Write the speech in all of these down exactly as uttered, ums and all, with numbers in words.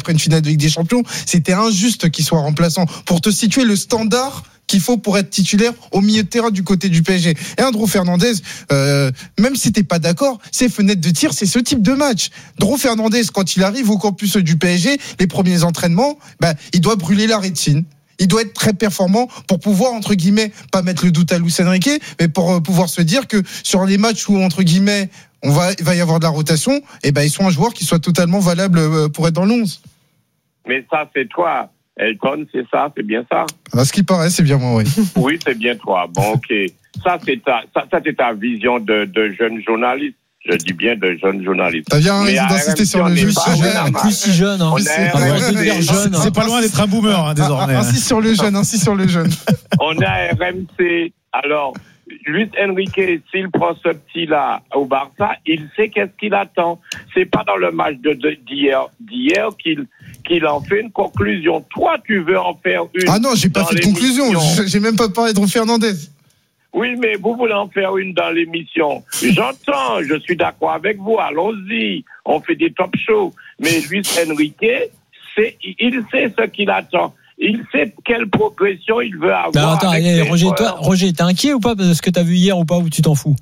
après une finale de Ligue des Champions. C'était injuste qu'il soit remplaçant. Pour te situer le standard qu'il faut pour être titulaire au milieu de terrain du côté du P S G. Et Andrew Fernandez, euh, même si t'es pas d'accord, ses fenêtres de tir, c'est ce type de match. Andrew Fernandez, quand il arrive au campus du P S G, les premiers entraînements, bah, il doit brûler la rétine. Il doit être très performant pour pouvoir, entre guillemets, pas mettre le doute à Luis Enrique, mais pour euh, pouvoir se dire que sur les matchs où, entre guillemets, on va, il va y avoir de la rotation, et ben, ils sont un joueur qui soit totalement valable pour être dans l'onze. Mais ça, c'est toi. Elton, c'est ça, c'est bien ça. À ce qui paraît, c'est bien moi, oui. Oui, c'est bien toi. Bon, ok. Ça, c'est ta, ça, ça c'est ta vision de, de jeune journaliste. Je dis bien de jeune journaliste. T'as bien raison d'insister sur le jeune. Plus si jeune, hein. C'est, pas ouais. jeune, c'est pas loin d'être un boomer, hein, désormais. Insiste sur le jeune, insiste sur le jeune. On a R M C. Alors, Luis Enrique, s'il prend ce petit-là au Barça, il sait qu'est-ce qu'il attend. C'est pas dans le match de, de, d'hier, d'hier qu'il, qu'il en fait une conclusion. Toi, tu veux en faire une. Ah non, j'ai pas fait de conclusion. J'ai même pas parlé de Fernandez. Oui, mais vous voulez en faire une dans l'émission. J'entends, je suis d'accord avec vous. Allons-y. On fait des top shows. Mais Luis Enrique, c'est, il sait ce qu'il attend. Il sait quelle progression il veut avoir. Ben attends, allez, Roger, toi, Roger, t'es inquiet ou pas de ce que t'as vu hier ou pas, ou tu t'en fous?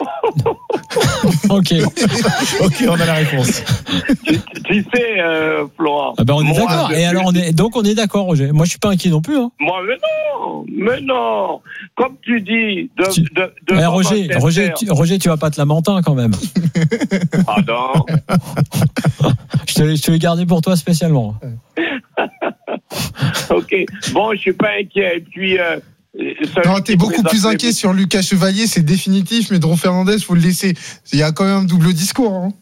Ok. Ok, on a la réponse. Tu, tu sais, euh, Florent. Ah ben on est moi, d'accord. Et alors on est donc on est d'accord, Roger. Moi je suis pas inquiet non plus. Hein. Moi, mais non, mais non. Comme tu dis. De, tu... de, de eh, Roger, Roger, tu, Roger, tu vas pas te lamenter quand même. Pardon. je te, je te l'ai gardé pour toi spécialement. Ok. Bon, je suis pas inquiet. Et puis. Euh, Non, t'es beaucoup plus inquiet sur Lucas Chevalier, c'est définitif, mais Andrew Fernandez, faut le laisser. Il y a quand même un double discours. Hein.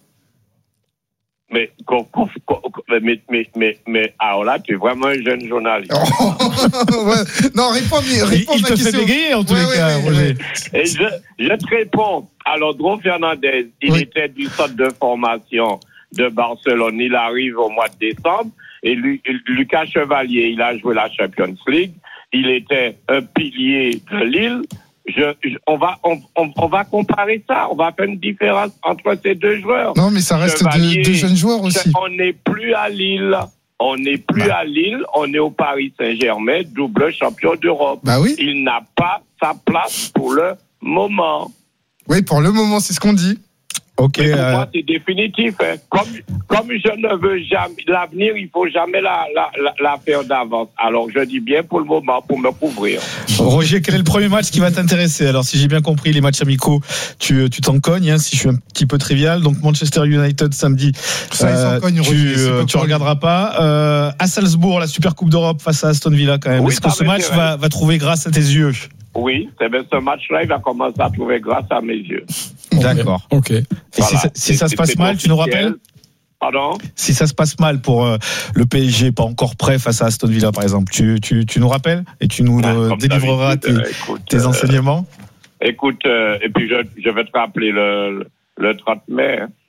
Mais, mais, mais, mais, mais, alors là, tu es vraiment un jeune journaliste. ouais. Non, réponds, réponds il, il à ma te question. fait bégayer en tous ouais, les ouais, cas, ouais, Roger. Et je, je te réponds. Alors, Andrew Fernandez, il oui. était du centre de formation de Barcelone. Il arrive au mois de décembre. Et Lu, Lucas Chevalier, il a joué la Champions League. Il était un pilier de Lille. Je, je, on va, on, on, on va comparer ça. On va faire une différence entre ces deux joueurs. Non, mais ça reste Chevalier, deux, deux jeunes joueurs aussi. On n'est plus à Lille. On n'est plus bah. à Lille. On est au Paris Saint-Germain, double champion d'Europe. Bah oui. Il n'a pas sa place pour le moment. Oui, pour le moment, c'est ce qu'on dit. Ok. Mais pour euh... moi, c'est définitif. Hein. Comme, comme je ne veux jamais, l'avenir, il faut jamais la, la, la, la faire d'avance. Alors, je dis bien pour le moment, pour me couvrir. Roger, quel est le premier match qui va t'intéresser? Alors, si j'ai bien compris, les matchs amicaux, tu, tu t'en cognes, hein, si je suis un petit peu trivial. Donc, Manchester United samedi, ça, euh, cogne, tu, Roger, euh, tu regarderas pas. Euh, à Salzbourg, la Super Coupe d'Europe face à Aston Villa, quand même. Oui, est-ce que ce match va, va trouver grâce à tes yeux? Oui, c'est bien, ce match-là, il va commencer à trouver grâce à mes yeux. D'accord. Ok. Et voilà. si, ça, si ça se passe mal, tu nous rappelles? Pardon? Si ça se passe mal pour euh, le P S G, pas encore prêt face à Aston Villa, par exemple, tu, tu, tu nous rappelles et tu nous euh, délivreras tes, euh, écoute, tes enseignements? euh, Écoute, euh, et puis je, je vais te rappeler le, le trente mai. Hein.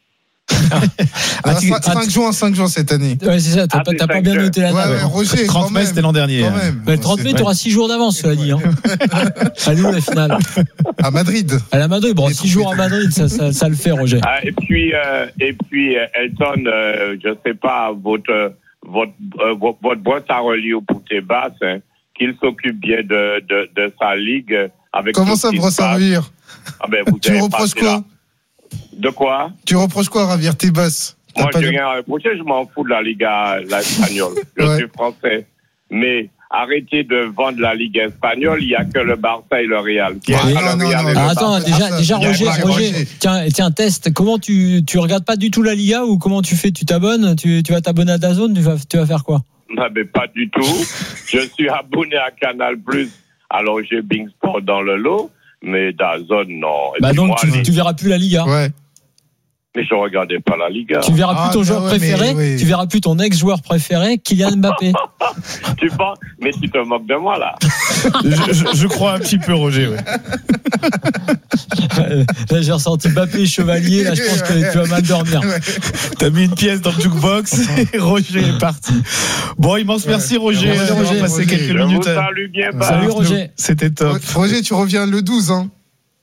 Ah, cinq juin, cinq juin cette année. Ouais, c'est ça, t'as, ah, pas, t'as pas bien noté la date. Ouais, ouais, Roger, trente mai, c'était l'an dernier. Mais le trente mai, t'auras six jours d'avance, cela dit. Hein. Allez où la finale? À Madrid. À la Madrid, bon, six jours à Madrid, ça, ça, ça le fait, Roger. Ah, et puis, euh, et puis, Elton, euh, je sais pas, votre, votre, euh, votre boîte à relier au Pouté Basse, hein, qu'il s'occupe bien de, de, de sa ligue. Avec comment ça, brosse à relier? Ah ben, vous tu reproches quoi là. De quoi? Tu reproches quoi à Javier Tebas? Moi, je n'ai rien à reprocher, je m'en fous de la Liga espagnole. Je ouais. suis français. Mais arrêtez de vendre la Ligue espagnole, il n'y a que le Barça et le Real. Qui ah, non, non, non, non, ah, attends, Barça. déjà, déjà Roger, Roger, Roger, tiens, tiens, test. Comment tu, tu regardes pas du tout la Liga ou comment tu fais? Tu t'abonnes? Tu, tu vas t'abonner à DAZN? Tu vas, tu vas faire quoi? Non, mais pas du tout. Je suis abonné à Canal plus. Alors, j'ai Bing Sport dans le lot. Mais DAZN, non. Et bah donc, moi, tu, les... tu verras plus la Liga. Ouais. Mais je regardais pas la Liga. Tu verras plus ah, ton joueur ouais, préféré, oui. tu verras plus ton ex-joueur préféré, Kylian Mbappé. Tu penses, mais tu te moques de moi là. je, je, je crois un petit peu, Roger. Ouais. Là, j'ai ressenti Mbappé et Chevalier. Là, je pense que tu vas mal dormir. T'as mis une pièce dans le jukebox et Roger est parti. Bon, immense merci, Roger. Roger, Roger, on va passer Roger. quelques Je minutes. Vous salue bien. Salut, Roger. C'était top. Roger, tu reviens le douze, hein.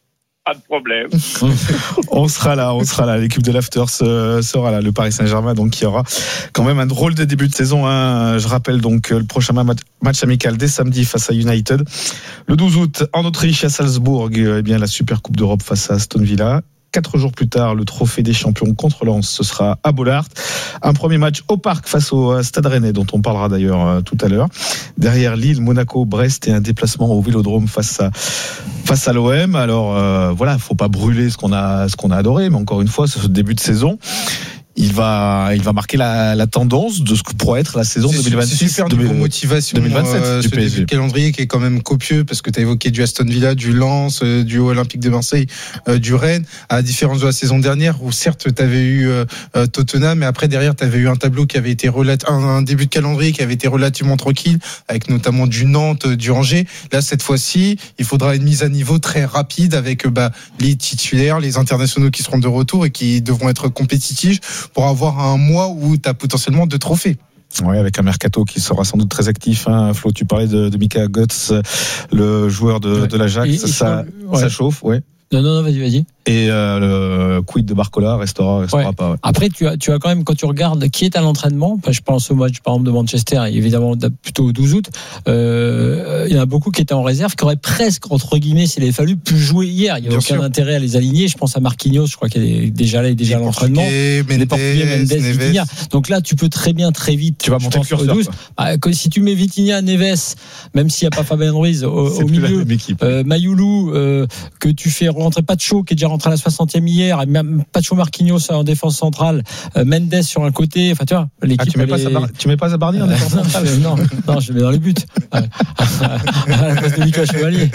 pas de problème. On sera là, on sera là. L'équipe de l'After sera là. Le Paris Saint-Germain, donc, qui aura quand même un drôle de début de saison. Hein. Je rappelle donc le prochain match amical dès samedi face à United. Le douze août, en Autriche, à Salzbourg, eh bien, la Super Coupe d'Europe face à Aston Villa. Quatre jours plus tard, le trophée des champions contre Lens, ce sera à Bollaert. Un premier match au Parc face au Stade Rennais, dont on parlera d'ailleurs tout à l'heure. Derrière Lille, Monaco, Brest et un déplacement au Vélodrome face à face à l'O M. Alors euh, voilà, faut pas brûler ce qu'on a ce qu'on a adoré, mais encore une fois, ce début de saison, il va, il va marquer la, la tendance de ce que pourrait être la saison c'est deux mille vingt-six. C'est super niveau motivation. deux mille vingt-sept euh, du ce P S G. début de calendrier qui est quand même copieux parce que tu as évoqué du Aston Villa, du Lens, euh, du Olympique de Marseille, euh, du Rennes, à la différence de la saison dernière où certes tu avais eu euh, Tottenham, mais après derrière tu avais eu un tableau qui avait été relati- un, un début de calendrier qui avait été relativement tranquille avec notamment du Nantes, du Angers. Là cette fois-ci, il faudra une mise à niveau très rapide avec bah, les titulaires, les internationaux qui seront de retour et qui devront être compétitifs pour avoir un mois où tu as potentiellement deux trophées. Oui, avec un mercato qui sera sans doute très actif. Hein. Flo, tu parlais de, de Mika Götze, le joueur de, ouais. de l'Ajax. Et, ça, ouais. ça chauffe, ouais. Non, non, non, vas-y, vas-y. Et euh, le quid de Barcola restera, restera ouais. pas. Ouais. Après, tu as, tu as quand même, quand tu regardes qui est à l'entraînement, enfin, je pense au match par exemple de Manchester, évidemment plutôt au douze août, euh, il y en a beaucoup qui étaient en réserve, qui auraient presque, entre guillemets, s'il avait fallu, pu jouer hier. Il n'y avait aucun sûr. intérêt à les aligner. Je pense à Marquinhos, je crois qu'il est déjà là, déjà à l'entraînement. Les Portugais, Mendes, Vitinha. Donc là, tu peux très bien, très vite. Tu vas monter le curseur, douze. Ah, si tu mets Vitinha, Neves, même s'il n'y a pas Fabien Ruiz au, au milieu, euh, Mayoulou, euh, que tu fais rentrer Pacho, qui est déjà rentré à la soixantième hier, même Pacho Marquinhos en défense centrale, euh, Mendes sur un côté, enfin tu vois, l'équipe. Ah, tu, mets pas est... Bar... tu mets pas Zabardi en défense centrale? Non, non, je le mets dans les buts. À la place de Mika Chevalier.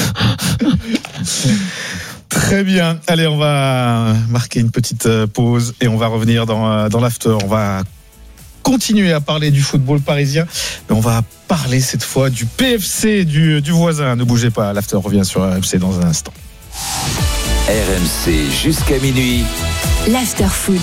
Très bien. Allez, on va marquer une petite pause et on va revenir dans, dans l'after. On va continuer à parler du football parisien, mais on va parler cette fois du P F C du, du voisin. Ne bougez pas, l'after revient sur R M C dans un instant. R M C jusqu'à minuit. L'after foot.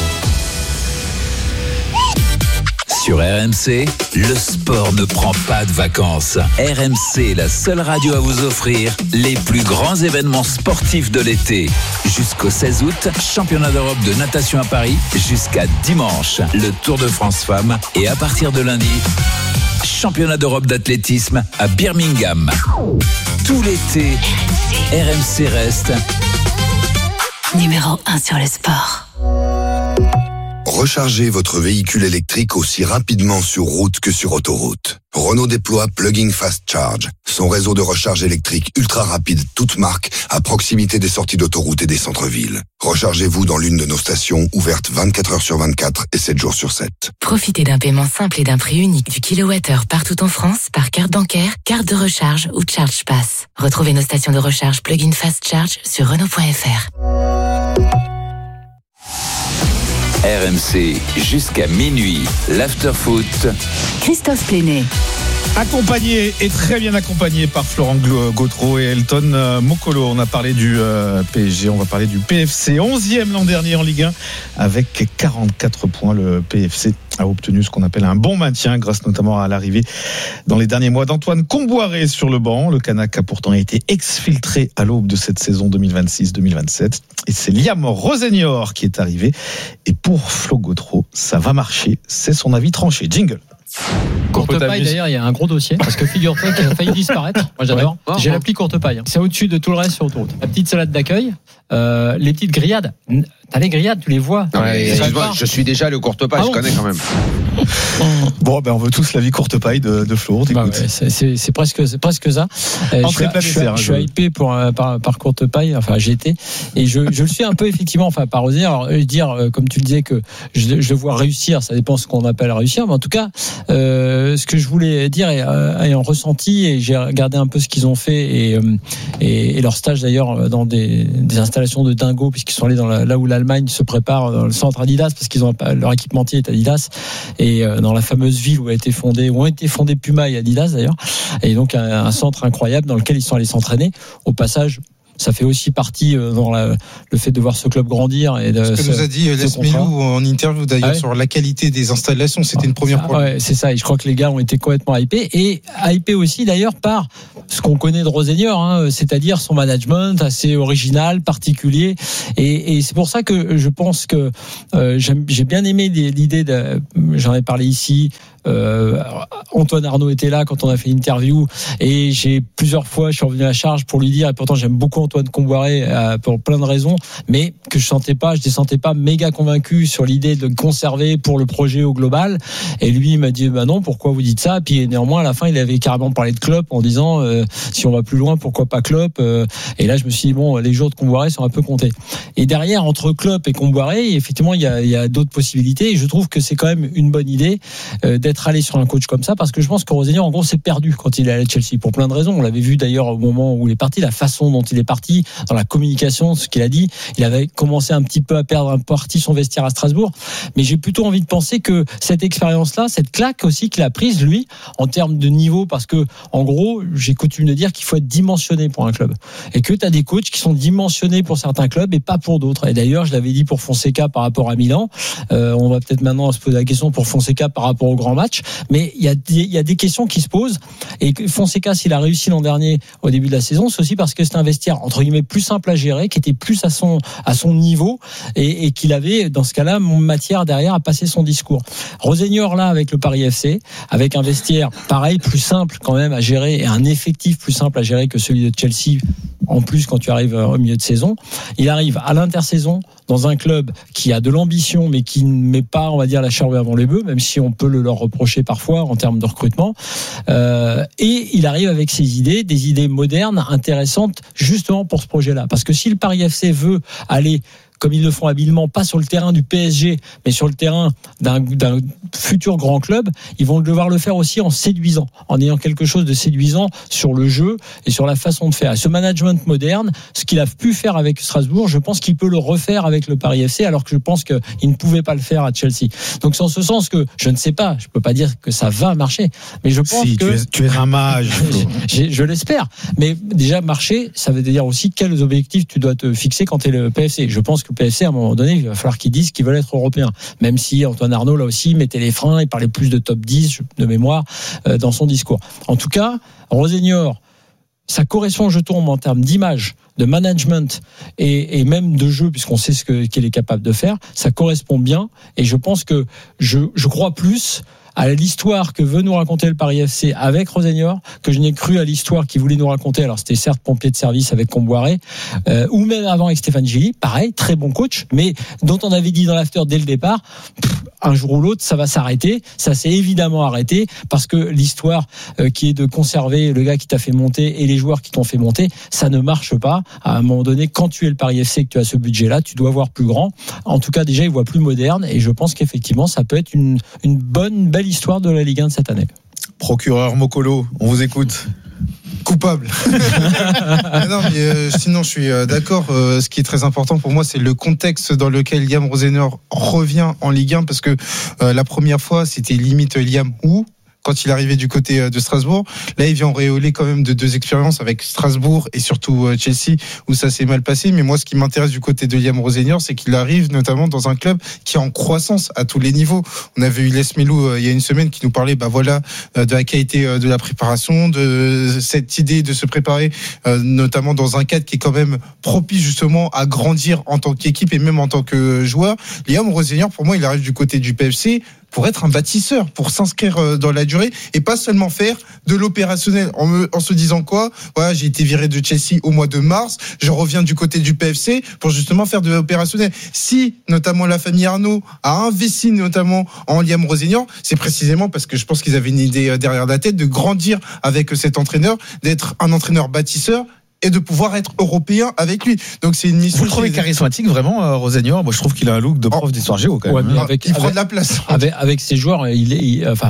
Sur R M C, le sport ne prend pas de vacances. R M C est la seule radio à vous offrir les plus grands événements sportifs de l'été. Jusqu'au seize août, championnat d'Europe de natation à Paris. Jusqu'à dimanche, le Tour de France Femmes. Et à partir de lundi, championnat d'Europe d'athlétisme à Birmingham. Tout l'été, R M C reste numéro un sur le sport. Rechargez votre véhicule électrique aussi rapidement sur route que sur autoroute. Renault déploie Plug-in Fast Charge, son réseau de recharge électrique ultra rapide, toute marque, à proximité des sorties d'autoroute et des centres-villes. Rechargez-vous dans l'une de nos stations, ouvertes vingt-quatre heures sur vingt-quatre et sept jours sur sept. Profitez d'un paiement simple et d'un prix unique du kilowattheure partout en France, par carte bancaire, carte de recharge ou Charge Pass. Retrouvez nos stations de recharge Plug-in Fast Charge sur Renault point F R. R M C jusqu'à minuit, l'after-foot. Christophe Pléné. Accompagné et très bien accompagné par Florent Gautreau et Elton Mokolo. On a parlé du P S G, on va parler du P F C. onzième l'an dernier en Ligue un avec quarante-quatre points. Le P F C a obtenu ce qu'on appelle un bon maintien grâce notamment à l'arrivée dans les derniers mois d'Antoine Comboiré sur le banc. Le Canac a pourtant été exfiltré à l'aube de cette saison deux mille vingt-six deux mille vingt-sept. Et c'est Liam Rosenior qui est arrivé. Et pour Flo Gautreau, ça va marcher. C'est son avis tranché. Jingle. Courtepaille, d'ailleurs, il y a un gros dossier parce que figure-toi qu'il a failli disparaître. Moi, j'adore. Ouais. J'ai l'appli Courtepaille. C'est au-dessus de tout le reste sur l'autoroute. La petite salade d'accueil, euh, les petites grillades. T'as les grillades, tu les vois. Ouais, je suis déjà le Courtepaille, ah bon, je connais quand même. Bon, ben on veut tous la vie Courtepaille de, de Flo. Bah ouais, c'est, c'est, c'est presque, c'est presque ça. Euh, je, suis, je, suis, je suis hypé pour par, par Courtepaille. Enfin, j'ai été et je, je le suis un peu effectivement. Enfin, par oser. Alors, dire comme tu le disais que je, je le vois réussir. Ça dépend ce qu'on appelle réussir, mais en tout cas, euh, ce que je voulais dire et, euh, ayant ressenti et j'ai regardé un peu ce qu'ils ont fait et, et, et leur stage d'ailleurs dans des, des installations de dingo puisqu'ils sont allés dans la, là où l'Allemagne se prépare dans le centre Adidas parce qu'ils ont leur équipementier est Adidas et dans la fameuse ville où a été fondé où ont été fondés Puma et Adidas d'ailleurs et donc un, un centre incroyable dans lequel ils sont allés s'entraîner. Au passage, Ça fait aussi partie euh, dans la, le fait de voir ce club grandir. Et de, ce que ce, nous a dit Les Melou en interview d'ailleurs ah ouais. sur la qualité des installations, c'était une première fois. Ouais, c'est ça. Et je crois que les gars ont été complètement hypés et hypés aussi d'ailleurs par ce qu'on connaît de Rossignol, hein, c'est-à-dire son management assez original, particulier. Et, et c'est pour ça que je pense que euh, j'aime, j'ai bien aimé l'idée de, j'en ai parlé ici. Euh, Antoine Arnaud était là quand on a fait l'interview et j'ai plusieurs fois je suis revenu à la charge pour lui dire, et pourtant j'aime beaucoup Antoine Comboiré euh, pour plein de raisons, mais que je sentais pas, je ne sentais pas méga convaincu sur l'idée de conserver pour le projet au global. Et lui il m'a dit bah non, pourquoi vous dites ça? Puis néanmoins à la fin il avait carrément parlé de Klopp en disant euh, si on va plus loin pourquoi pas Klopp, euh, et là je me suis dit bon, les jours de Comboiré sont un peu comptés. Et derrière entre Klopp et Comboiré effectivement il y a, il y a d'autres possibilités et je trouve que c'est quand même une bonne idée euh, d'être d'être allé sur un coach comme ça, parce que je pense que Rossignol en gros s'est perdu quand il est allé à Chelsea pour plein de raisons. On l'avait vu d'ailleurs au moment où il est parti, la façon dont il est parti, dans la communication, ce qu'il a dit, il avait commencé un petit peu à perdre un parti son vestiaire à Strasbourg, mais j'ai plutôt envie de penser que cette expérience-là, cette claque aussi qu'il a prise lui en termes de niveau, parce que en gros j'ai coutume de dire qu'il faut être dimensionné pour un club et que tu as des coachs qui sont dimensionnés pour certains clubs et pas pour d'autres. Et d'ailleurs je l'avais dit pour Fonseca par rapport à Milan, euh, on va peut-être maintenant se poser la question pour Fonseca par rapport au grand match, mais il y a des, il y a des questions qui se posent. Et Fonseca, s'il a réussi l'an dernier au début de la saison, c'est aussi parce que c'est un vestiaire entre guillemets plus simple à gérer, qui était plus à son à son niveau et, et qu'il avait dans ce cas-là matière derrière à passer son discours. Rossignol là avec le Paris F C, avec un vestiaire pareil plus simple quand même à gérer et un effectif plus simple à gérer que celui de Chelsea. En plus, quand tu arrives au milieu de saison, il arrive à l'intersaison dans un club qui a de l'ambition, mais qui ne met pas, on va dire, la charrue avant les bœufs, même si on peut le leur reprocher parfois en termes de recrutement. Euh, et il arrive avec ses idées, des idées modernes, intéressantes, justement pour ce projet-là. Parce que si le Paris F C veut aller, comme ils le font habilement, pas sur le terrain du P S G, mais sur le terrain d'un, d'un futur grand club, ils vont devoir le faire aussi en séduisant, en ayant quelque chose de séduisant sur le jeu et sur la façon de faire. Et ce management moderne, ce qu'il a pu faire avec Strasbourg, je pense qu'il peut le refaire avec le Paris F C, alors que je pense qu'il ne pouvait pas le faire à Chelsea. Donc c'est en ce sens que, je ne sais pas, je peux pas dire que ça va marcher, mais je pense si, que... Tu es, tu es un mage. je, je l'espère. Mais déjà, marcher, ça veut dire aussi quels objectifs tu dois te fixer quand tu es le P F C. Je pense que le P F C, à un moment donné, il va falloir qu'ils disent qu'ils veulent être européens. Même si Antoine Arnaud, là aussi, mettait les freins, il parlait plus de top dix de mémoire euh, dans son discours. En tout cas, Rossignol, ça correspond, je trouve, en termes d'image, de management et, et même de jeu, puisqu'on sait ce que, qu'il est capable de faire. Ça correspond bien et je pense que je, je crois plus à l'histoire que veut nous raconter le Paris F C avec Rossignol que je n'ai cru à l'histoire qu'il voulait nous raconter. Alors c'était certes pompier de service avec Comboiré, euh, ou même avant avec Stéphane Gilly, pareil, très bon coach, mais dont on avait dit dans l'after dès le départ, pff, un jour ou l'autre ça va s'arrêter. Ça s'est évidemment arrêté parce que l'histoire euh, qui est de conserver le gars qui t'a fait monter et les joueurs qui t'ont fait monter, ça ne marche pas. À un moment donné, quand tu es le Paris F C et que tu as ce budget-là, tu dois voir plus grand. En tout cas, déjà, il voit plus moderne et je pense qu'effectivement, ça peut être une, une bonne, belle l'histoire de la Ligue un de cette année. Procureur Mokolo, on vous écoute. Coupable. non, mais euh, sinon, je suis euh, d'accord. Euh, ce qui est très important pour moi, c'est le contexte dans lequel Liam Rossignol revient en Ligue un, parce que euh, la première fois, c'était limite Liam où quand il est arrivé du côté de Strasbourg. Là, il vient auréolé quand même de deux expériences avec Strasbourg et surtout Chelsea, où ça s'est mal passé. Mais moi, ce qui m'intéresse du côté de Liam Rossignol, c'est qu'il arrive notamment dans un club qui est en croissance à tous les niveaux. On avait eu Les Melou euh, il y a une semaine qui nous parlait, bah voilà, euh, de la qualité euh, de la préparation, de cette idée de se préparer, euh, notamment dans un cadre qui est quand même propice justement à grandir en tant qu'équipe et même en tant que joueur. Liam Rossignol, pour moi, il arrive du côté du P F C pour être un bâtisseur, pour s'inscrire dans la durée et pas seulement faire de l'opérationnel en, me, en se disant quoi, voilà, j'ai été viré de Chelsea au mois de mars, je reviens du côté du P F C pour justement faire de l'opérationnel. Si notamment la famille Arnaud a investi notamment en Liam Rossignol, c'est précisément parce que je pense qu'ils avaient une idée derrière la tête de grandir avec cet entraîneur, d'être un entraîneur bâtisseur et de pouvoir être européen avec lui. Donc c'est une mission. Vous le trouvez charismatique vraiment, euh, Rossignol? Moi je trouve qu'il a un look de prof oh. d'histoire géo quand même. Ouais, mais avec, il avec, prend de la place. Avec, avec ses joueurs, il est, il, enfin.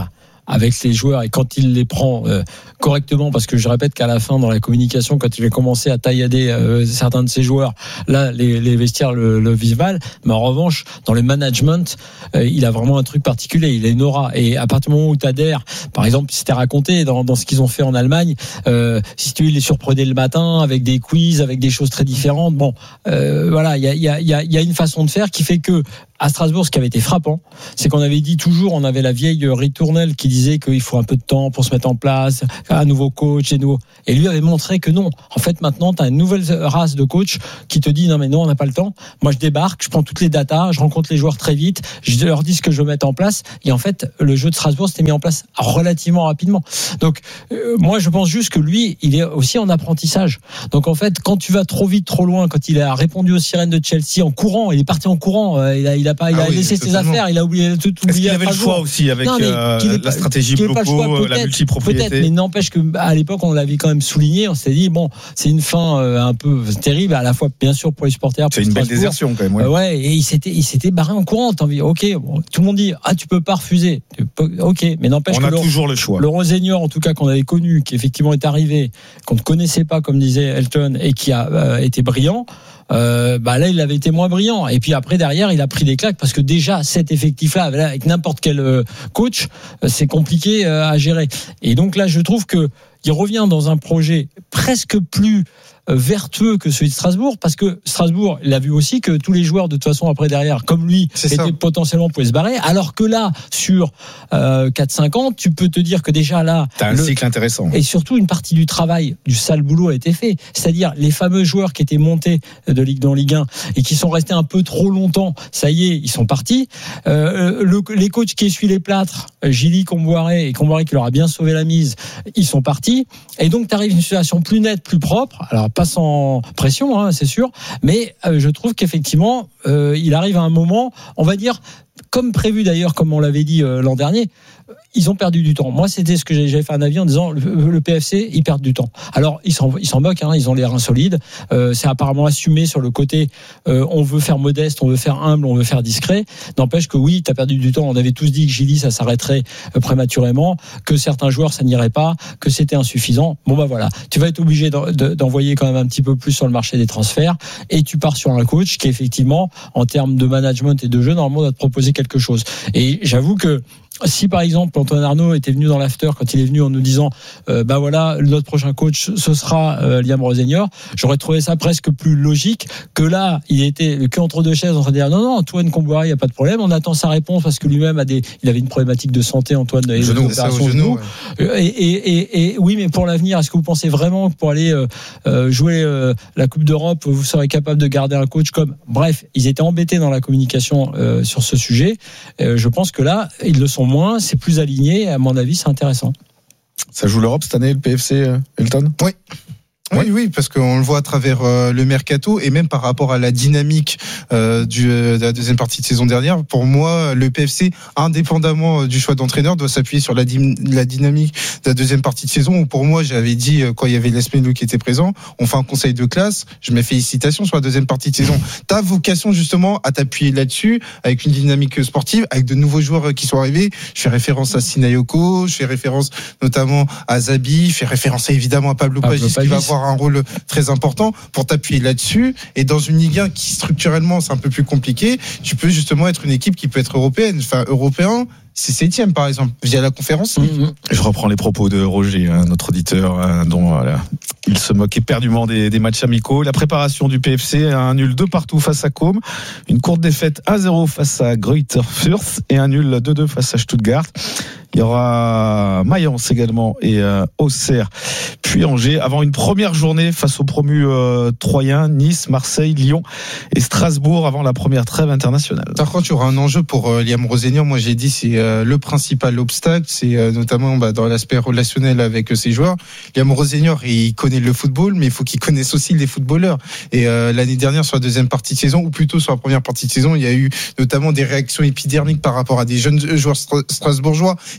avec les joueurs et quand il les prend euh, correctement, parce que je répète qu'à la fin dans la communication, quand il a commencé à taillader euh, certains de ses joueurs, là les, les vestiaires le, le vivent mal, mais en revanche dans le management euh, il a vraiment un truc particulier, il a une aura, et à partir du moment où tu adhères, par exemple c'était raconté dans, dans ce qu'ils ont fait en Allemagne, euh, si tu les surprenais le matin avec des quiz, avec des choses très différentes, bon euh, voilà, il y a, y, a, y, a, y a une façon de faire qui fait que à Strasbourg, ce qui avait été frappant, c'est qu'on avait dit toujours, on avait la vieille ritournelle qui disait qu'il faut un peu de temps pour se mettre en place, un nouveau coach et nouveau. Et lui avait montré que non. En fait, maintenant, tu as une nouvelle race de coach qui te dit non, mais non, on n'a pas le temps. Moi, je débarque, je prends toutes les datas, je rencontre les joueurs très vite, je leur dis ce que je veux mettre en place. Et en fait, le jeu de Strasbourg s'était mis en place relativement rapidement. Donc, euh, moi, je pense juste que lui, il est aussi en apprentissage. Donc, en fait, quand tu vas trop vite, trop loin, quand il a répondu aux sirènes de Chelsea en courant, il est parti en courant, euh, il a, il a pas, il a ah oui, laissé ses affaires, il a oublié tout. Est-ce qu'il avait le choix aussi avec non, euh, la pas, stratégie bloco, la multipropriété? Peut-être, mais n'empêche que à l'époque on l'avait quand même souligné, on s'est dit bon, c'est une fin euh, un peu terrible, à la fois bien sûr pour les supporters. C'est une belle désertion quand même. Ouais, euh, ouais et il s'était, il s'était barré en courant. T'as envie, ok, bon, tout le monde dit ah tu peux pas refuser, ok, mais n'empêche on que a le, toujours le choix. Le Rosenior en tout cas qu'on avait connu, qui effectivement est arrivé, qu'on ne connaissait pas comme disait Elton et qui a euh, été brillant. Euh, bah là il avait été moins brillant et puis après derrière il a pris des claques parce que déjà cet effectif là avec n'importe quel coach c'est compliqué à gérer et donc là je trouve que il revient dans un projet presque plus vertueux que celui de Strasbourg, parce que Strasbourg, il a vu aussi que tous les joueurs de toute façon après derrière, comme lui, c'est étaient ça. Potentiellement pouvaient se barrer, alors que là, sur euh, quatre cinq ans, tu peux te dire que déjà là, t'as un le, cycle intéressant. Et surtout une partie du travail, du sale boulot a été fait, c'est-à-dire les fameux joueurs qui étaient montés de Ligue dans Ligue un et qui sont restés un peu trop longtemps, ça y est, ils sont partis. Euh, le, les coachs qui essuient les plâtres, Gilly, Comboiré et Comboiré qui leur a bien sauvé la mise, ils sont partis. Et donc tu arrives à une situation plus nette, plus propre. Alors pas sans pression, hein, c'est sûr, mais euh, je trouve qu'effectivement, euh, il arrive à un moment, on va dire, comme prévu d'ailleurs, comme on l'avait dit euh, l'an dernier, ils ont perdu du temps. Moi, c'était ce que j'avais fait un avis en disant le, le P F C, ils perdent du temps. Alors, ils s'en, ils s'en moquent, hein, ils ont les reins solides. Euh, c'est apparemment assumé sur le côté euh, on veut faire modeste, on veut faire humble, on veut faire discret. N'empêche que oui, tu as perdu du temps. On avait tous dit que Gilly, ça s'arrêterait euh, prématurément, que certains joueurs, ça n'irait pas, que c'était insuffisant. Bon, bah voilà. Tu vas être obligé d'en, d'envoyer quand même un petit peu plus sur le marché des transferts et tu pars sur un coach qui, effectivement, en termes de management et de jeu, normalement, doit te proposer quelque chose. Et j'avoue que si par exemple Antoine Arnaud était venu dans l'after quand il est venu en nous disant euh, bah voilà notre prochain coach ce sera euh, Liam Rosenior, j'aurais trouvé ça presque plus logique que là il était le cul entre deux chaises en train de dire non non Antoine Comboiré il y a pas de problème, on attend sa réponse parce que lui-même a des il avait une problématique de santé Antoine et genou, des opérations de genou ouais. et, et, et, et oui mais pour l'avenir est-ce que vous pensez vraiment que pour aller euh, euh, jouer euh, la Coupe d'Europe vous serez capable de garder un coach comme bref ils étaient embêtés dans la communication euh, sur ce sujet, euh, je pense que là ils le sont moins, c'est plus aligné, à mon avis, c'est intéressant. Ça joue l'Europe cette année, le P F C, Elton ? Oui. Oui, oui, parce qu'on le voit à travers euh, le mercato et même par rapport à la dynamique euh, du, de la deuxième partie de saison dernière. Pour moi, le P F C, indépendamment du choix d'entraîneur, doit s'appuyer sur la, dy- la dynamique de la deuxième partie de saison. Où pour moi, j'avais dit quand il y avait Lesmelou qui était présent, on fait un conseil de classe. Je mets félicitations sur la deuxième partie de saison. T'as vocation justement à t'appuyer là-dessus avec une dynamique sportive, avec de nouveaux joueurs qui sont arrivés. Je fais référence à Sinayoko, je fais référence notamment à Zabi, je fais référence évidemment à Pablo, Pablo Pagis, Pagis qui va avoir un rôle très important pour t'appuyer là-dessus. Et dans une Ligue un qui structurellement c'est un peu plus compliqué, tu peux justement être une équipe qui peut être européenne, enfin européen. C'est septième par exemple via la conférence. Mmh. Je reprends les propos de Roger, hein, notre auditeur, hein, dont voilà, il se moque éperdument des, des matchs amicaux. La préparation du P F C, un nul deux partout face à Côme, une courte défaite un zéro face à Greuther Fürth et un nul deux deux face à Stuttgart. Il y aura Mayence également et euh, Auxerre, puis Angers, avant une première journée face aux promus euh, troyens, Nice, Marseille, Lyon et Strasbourg avant la première trêve internationale. Par contre, il y aura un enjeu pour euh, Liam Rosenior. Moi, j'ai dit c'est euh, le principal obstacle, c'est euh, notamment bah, dans l'aspect relationnel avec euh, ses joueurs. Liam Rosenior, il connaît le football, mais il faut qu'il connaisse aussi les footballeurs. Et euh, l'année dernière, sur la deuxième partie de saison, ou plutôt sur la première partie de saison, il y a eu notamment des réactions épidermiques par rapport à des jeunes joueurs stra- strasbourgeois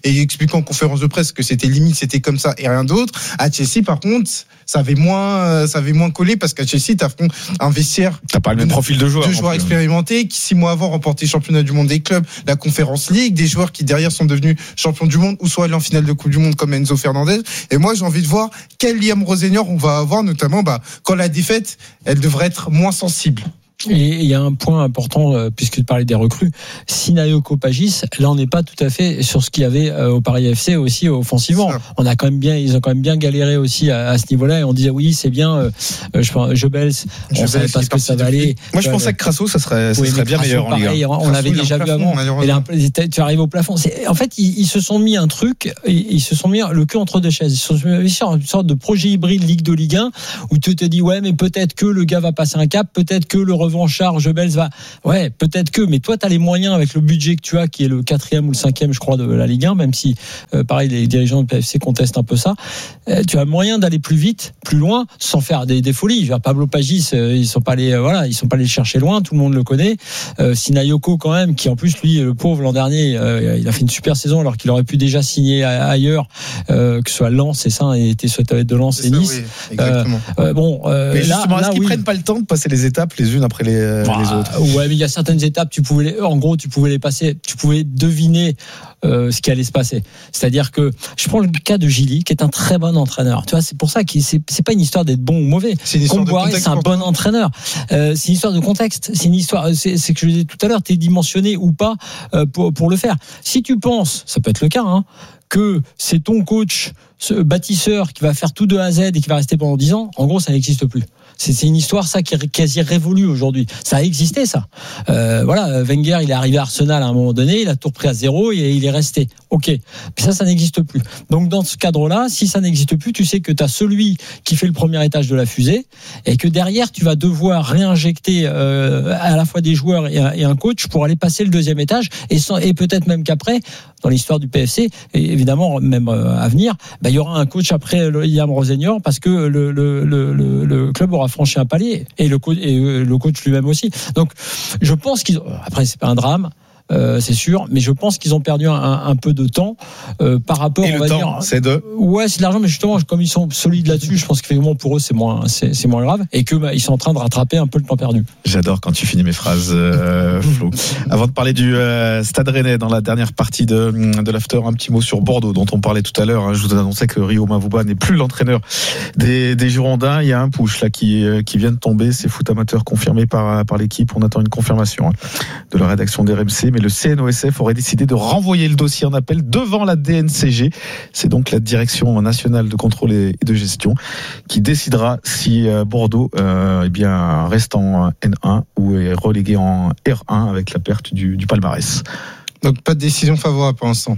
et expliquant en conférence de presse que c'était limite, c'était comme ça et rien d'autre. À Chelsea, par contre, ça avait moins, ça avait moins collé parce qu'à Chelsea, t'as un vestiaire. T'as pas le même profil de joueurs. De joueurs expérimentés qui, six mois avant, remportaient le championnat du monde des clubs, la Conference League, des joueurs qui derrière sont devenus champions du monde ou soit allés en finale de Coupe du Monde comme Enzo Fernandez. Et moi, j'ai envie de voir quel Liam Rosenior on va avoir, notamment, bah, quand la défaite, elle devrait être moins sensible. Et il y a un point important, euh, puisque tu parlais des recrues. Sinayoko Pagis, là, on n'est pas tout à fait sur ce qu'il y avait euh, au Paris F C aussi offensivement. On a quand même bien, ils ont quand même bien galéré aussi à, à ce niveau-là. Et on disait oui, c'est bien. Euh, je pense, Jebels, on savait pas ce que ça va aller. Moi, je pensais euh, que Crasso, ça serait, ça oui, serait bien Crasso, meilleur pareil, en Ligue un. On l'avait déjà vu avant. Et là, tu arrives au plafond. C'est, en fait, ils, ils se sont mis un truc. Ils, ils se sont mis le cul entre deux chaises. Ils se sont mis sur une sorte de projet hybride Ligue de Ligue un où tu te dis ouais, mais peut-être que le gars va passer un cap, peut-être que le revanchard Jebels va, ouais, peut-être que, mais toi, tu as les moyens avec le budget que tu as, qui est le quatrième ou le cinquième, je crois, de la Ligue un, même si, euh, pareil, les dirigeants de P F C contestent un peu ça. Euh, tu as moyen d'aller plus vite, plus loin, sans faire des, des folies. Genre, Pablo Pagis, euh, ils sont pas allés, euh, voilà, ils sont pas allés le chercher loin, tout le monde le connaît. Euh, Sinayoko, quand même, qui en plus, lui, le pauvre, l'an dernier, euh, il a fait une super saison, alors qu'il aurait pu déjà signer ailleurs, euh, que ce soit Lens, et ça, et était soit avec de Lens et Nice. Oui, exactement. Euh, euh, bon, euh, mais justement, là, est-ce là, qu'ils oui. prennent pas le temps de passer les étapes les unes après les, bah, les autres? Ouais, mais il y a certaines étapes, tu pouvais les, en gros, tu pouvais les passer, tu pouvais deviner euh, ce qui allait se passer. C'est-à-dire que je prends le cas de Gilly, qui est un très bon entraîneur. Tu vois, c'est pour ça que c'est, c'est pas une histoire d'être bon ou mauvais. Comboiré, c'est un bon entraîneur. Euh, c'est une histoire de contexte. C'est une histoire. C'est, c'est que je disais tout à l'heure, t'es dimensionné ou pas euh, pour pour le faire. Si tu penses, ça peut être le cas, hein, que c'est ton coach, ce bâtisseur, qui va faire tout de A à Z et qui va rester pendant dix ans, en gros, ça n'existe plus. C'est, c'est une histoire, ça, qui est quasi révolue aujourd'hui. Ça a existé, ça. Euh, voilà, Wenger, il est arrivé à Arsenal à un moment donné, il a tout repris à zéro et il est resté. Ok. Mais ça, ça n'existe plus. Donc, dans ce cadre-là, si ça n'existe plus, tu sais que tu as celui qui fait le premier étage de la fusée et que derrière, tu vas devoir réinjecter euh, à la fois des joueurs et un, et un coach pour aller passer le deuxième étage et, sans, et peut-être même qu'après, dans l'histoire du P F C, et évidemment, même euh, à venir, bah, il y aura un coach après le Liam Rosenior parce que le, le, le, le, le club aura franchi un palier et le, co- et le coach lui-même aussi. Donc, je pense qu'ils. Après, c'est pas un drame. Euh, c'est sûr, mais je pense qu'ils ont perdu un, un peu de temps euh, par rapport. Et on le va temps, dire, c'est de. Ouais, c'est de l'argent, mais justement, comme ils sont solides là-dessus, je pense qu'effectivement pour eux c'est moins, c'est, c'est moins grave, et que bah, ils sont en train de rattraper un peu le temps perdu. J'adore quand tu finis mes phrases, euh, Flo. Avant de parler du euh, Stade Rennais dans la dernière partie de de l'after, un petit mot sur Bordeaux dont on parlait tout à l'heure. Hein. Je vous annonçais que Rio Mavuba n'est plus l'entraîneur des des Girondins. Il y a un push là qui qui vient de tomber. C'est foot amateur confirmé par par l'équipe. On attend une confirmation hein, de la rédaction d'R M C, mais le C N O S F aurait décidé de renvoyer le dossier en appel devant la D N C G. C'est donc la Direction nationale de contrôle et de gestion qui décidera si Bordeaux euh, eh bien, reste en N un ou est relégué en R un avec la perte du, du palmarès. Donc pas de décision favorable pour l'instant.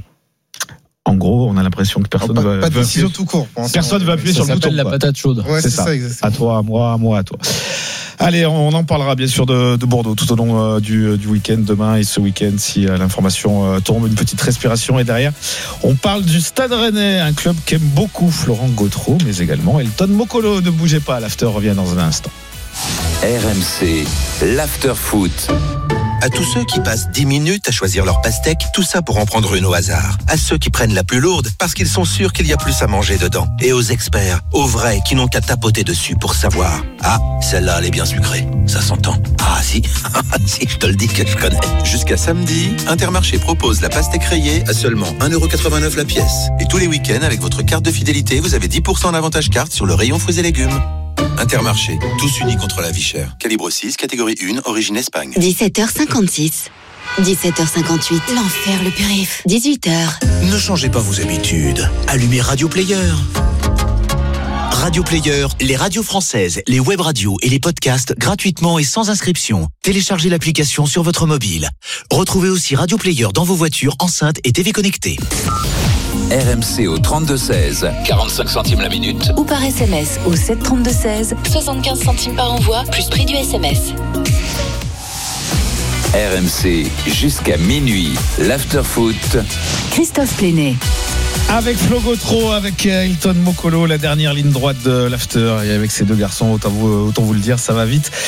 En gros, on a l'impression que personne ne va. Pas de décision appuyer, tout court. Personne ne va appuyer sur le bouton. Ça s'appelle la patate chaude. Ouais, c'est, c'est ça. ça exactement. À toi, à moi, à moi, à toi. Allez, on en parlera bien sûr de, de Bordeaux tout au long euh, du, du week-end demain et ce week-end si euh, l'information euh, tombe. Une petite respiration et derrière, on parle du Stade Rennais, un club qu'aime beaucoup Florent Gautreau, mais également Elton Mokolo. Ne bougez pas, l'after revient dans un instant. R M C, l'after foot. À tous ceux qui passent dix minutes à choisir leur pastèque, tout ça pour en prendre une au hasard. À ceux qui prennent la plus lourde parce qu'ils sont sûrs qu'il y a plus à manger dedans. Et aux experts, aux vrais qui n'ont qu'à tapoter dessus pour savoir. Ah, celle-là elle est bien sucrée, ça s'entend. Ah si, si, je te le dis que je connais. Jusqu'à samedi, Intermarché propose la pastèque rayée à seulement un euro quatre-vingt-neuf la pièce. Et tous les week-ends, avec votre carte de fidélité, vous avez dix pour cent d'avantage carte sur le rayon fruits et légumes. Intermarché, tous unis contre la vie chère. Calibre six, catégorie un, origine Espagne. dix-sept heures cinquante-six. dix-sept heures cinquante-huit. L'enfer, le périph. dix-huit heures. Ne changez pas vos habitudes. Allumez Radio Player. Radio Player, les radios françaises, les web radios et les podcasts gratuitement et sans inscription. Téléchargez l'application sur votre mobile. Retrouvez aussi Radio Player dans vos voitures, enceintes et T V connectées. R M C au trente-deux seize, quarante-cinq centimes la minute. Ou par S M S au sept trente-deux seize, soixante-quinze centimes par envoi, plus prix du S M S. R M C jusqu'à minuit, l'after foot. Christophe Plénet. Avec Flo Gautreau, avec Elton Mokolo, la dernière ligne droite de l'after. Et avec ces deux garçons, autant vous, autant vous le dire, ça va vite.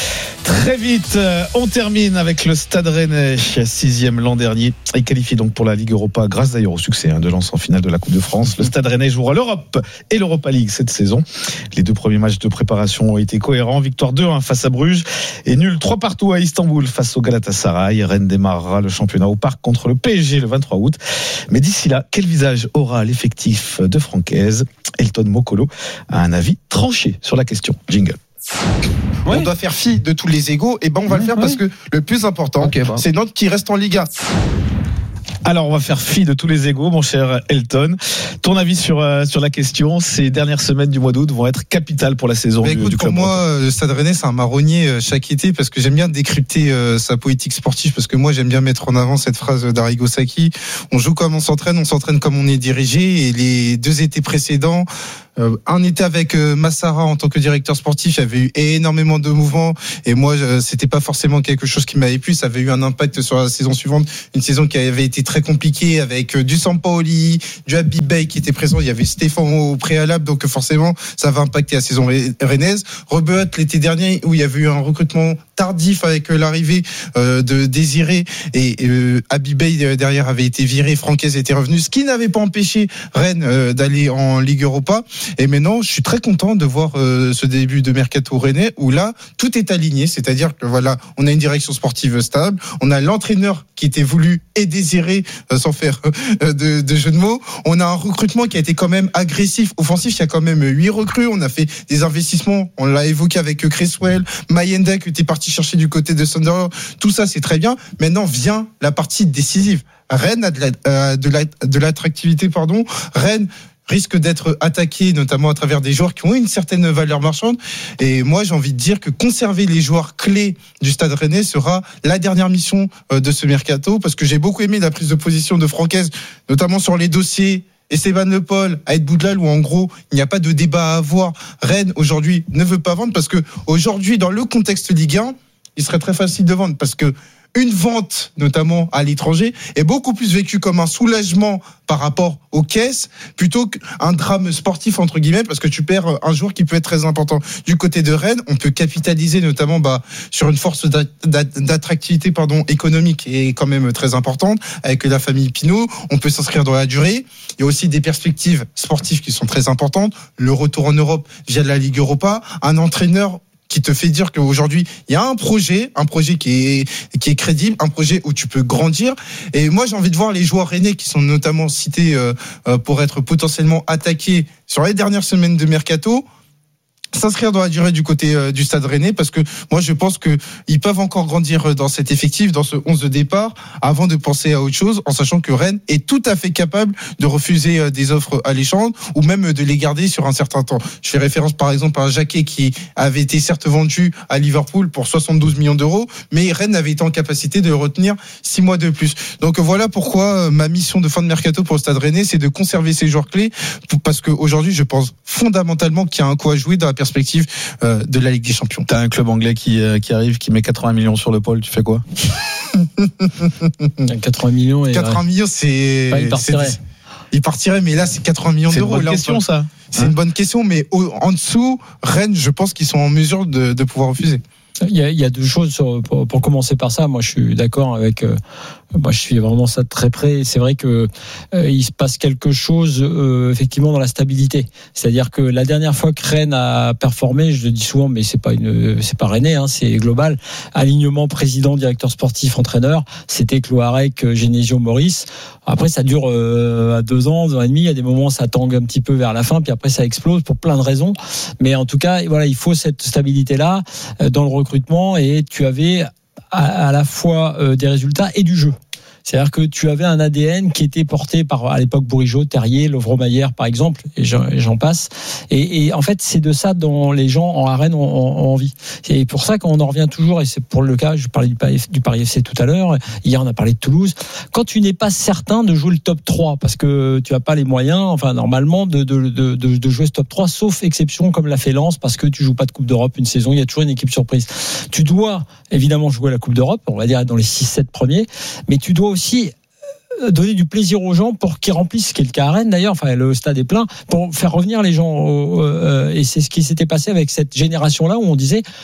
Très vite, on termine avec le Stade Rennais, sixième l'an dernier, et qualifié donc pour la Ligue Europa grâce d'ailleurs au succès hein, de Lens en finale de la Coupe de France. Le Stade Rennais jouera l'Europe et l'Europa League cette saison. Les deux premiers matchs de préparation ont été cohérents. Victoire deux un face à Bruges et nul trois partout à Istanbul face au Galatasaray. Rennes démarrera le championnat au Parc contre le P S G le vingt-trois août. Mais d'ici là, quel visage aura l'effectif de Francaise? Elton Mokolo a un avis tranché sur la question. Jingle. On ouais. doit faire fi de tous les égos, et ben on va ouais, le faire ouais. parce que le plus important, okay, bah. c'est Nantes qui reste en Liga. Alors, on va faire fi de tous les égos, mon cher Elton. Ton avis sur, euh, sur la question? Ces dernières semaines du mois d'août vont être capitales pour la saison. Bah, du, écoute, du club. Pour moi, le Stade Rennais, c'est un marronnier euh, chaque été parce que j'aime bien décrypter euh, sa politique sportive, parce que moi, j'aime bien mettre en avant cette phrase d'Arrigo Sacchi. On joue comme on s'entraîne, on s'entraîne comme on est dirigé. Et les deux étés précédents, Euh, un été avec euh, Massara en tant que directeur sportif, il y avait eu énormément de mouvements et moi euh, c'était pas forcément quelque chose qui m'avait plu. Ça avait eu un impact sur la saison suivante, une saison qui avait été très compliquée avec euh, du Sampaoli, du Habib Bey qui était présent, il y avait Stéphane au préalable, donc forcément ça va impacter la saison rennaise. Rebeut l'été dernier où il y avait eu un recrutement tardif avec euh, l'arrivée euh, de Désiré et euh, Habib Bey derrière avait été viré, Francaise était revenu, ce qui n'avait pas empêché Rennes euh, d'aller en Ligue Europa. Et maintenant, je suis très content de voir euh, ce début de mercato rennais où là, tout est aligné. C'est-à-dire que voilà, on a une direction sportive stable, on a l'entraîneur qui était voulu et désiré, euh, sans faire euh, de, de jeu de mots. On a un recrutement qui a été quand même agressif, offensif. Il y a quand même huit recrues. On a fait des investissements. On l'a évoqué avec Cresswell, Mayenda qui était parti chercher du côté de Sunderland. Tout ça, c'est très bien. Maintenant vient la partie décisive. Rennes a de, la, euh, de, la, de l'attractivité, pardon. Rennes risque d'être attaqué notamment à travers des joueurs qui ont une certaine valeur marchande, et moi j'ai envie de dire que conserver les joueurs clés du Stade Rennais sera la dernière mission de ce mercato, parce que j'ai beaucoup aimé la prise de position de Francaise, notamment sur les dossiers Esteban Le Paul, Aïd Boudlal, où en gros il n'y a pas de débat à avoir. Rennes aujourd'hui ne veut pas vendre parce que aujourd'hui dans le contexte Ligue un, il serait très facile de vendre, parce que une vente, notamment à l'étranger, est beaucoup plus vécue comme un soulagement par rapport aux caisses, plutôt qu'un drame sportif, entre guillemets, parce que tu perds un joueur qui peut être très important. Du côté de Rennes, on peut capitaliser notamment bah, sur une force d'attractivité pardon, économique qui est quand même très importante, avec la famille Pinault. On peut s'inscrire dans la durée. Il y a aussi des perspectives sportives qui sont très importantes. Le retour en Europe via la Ligue Europa. Un entraîneur qui te fait dire qu'aujourd'hui il y a un projet, un projet qui est qui est crédible, un projet où tu peux grandir. Et moi j'ai envie de voir les joueurs rennais qui sont notamment cités euh, pour être potentiellement attaqués sur les dernières semaines de mercato s'inscrire dans la durée du côté euh, du Stade Rennais, parce que moi je pense que ils peuvent encore grandir dans cet effectif, dans ce onze de départ, avant de penser à autre chose, en sachant que Rennes est tout à fait capable de refuser euh, des offres alléchantes ou même de les garder sur un certain temps. Je fais référence par exemple à un Jacquet qui avait été certes vendu à Liverpool pour soixante-douze millions d'euros, mais Rennes avait été en capacité de le retenir six mois de plus. Donc voilà pourquoi euh, ma mission de fin de mercato pour le Stade Rennais, c'est de conserver ces joueurs clés, pour, parce qu'aujourd'hui je pense fondamentalement qu'il y a un coup à jouer dans la perspective euh, de la Ligue des Champions. T'as un club anglais qui, euh, qui arrive, qui met quatre-vingts millions sur le pôle, tu fais quoi? quatre-vingts millions et quatre-vingts ouais. millions, c'est... Enfin, il partirait. C'est, il partirait, mais là, c'est quatre-vingts millions c'est d'euros. C'est une bonne là, question, ça. C'est hein une bonne question, mais au, en dessous, Rennes, je pense qu'ils sont en mesure de, de pouvoir refuser. Il y, a, il y a deux choses sur, pour, pour commencer par ça. Moi, je suis d'accord avec. Euh, moi, je suis vraiment ça de très près. C'est vrai que euh, il se passe quelque chose euh, effectivement dans la stabilité. C'est-à-dire que la dernière fois que Rennes a performé, je le dis souvent, mais c'est pas une, c'est pas Rennais, hein, c'est global. Alignement président, directeur sportif, entraîneur. C'était Cloarec, Genesio, Maurice. Après, ça dure euh, à deux ans, deux ans et demi. Il y a des moments, ça tangue un petit peu vers la fin, puis après, ça explose pour plein de raisons. Mais en tout cas, voilà, il faut cette stabilité-là euh, dans le recrutement, et tu avais à, à la fois euh, des résultats et du jeu. C'est-à-dire que tu avais un A D N qui était porté par, à l'époque, Bourigeaud, Terrier, Lovro-Maillère, par exemple, et j'en, et j'en passe. Et, et en fait, c'est de ça dont les gens en arène ont, ont envie. Et pour ça qu'on en revient toujours, et c'est pour le cas, je parlais du Paris, du Paris F C tout à l'heure, hier on a parlé de Toulouse, quand tu n'es pas certain de jouer le top trois, parce que tu n'as pas les moyens, enfin normalement, de, de, de, de, de jouer ce top trois, sauf exception comme l'a fait Lens, parce que tu joues pas de Coupe d'Europe une saison, il y a toujours une équipe surprise. Tu dois évidemment jouer la Coupe d'Europe, on va dire dans les six sept premiers, mais tu dois aussi donner du plaisir aux gens pour qu'ils remplissent, ce qui est le cas à Rennes d'ailleurs, enfin le stade est plein, pour faire revenir les gens, euh, et c'est ce qui s'était passé avec cette génération-là où on disait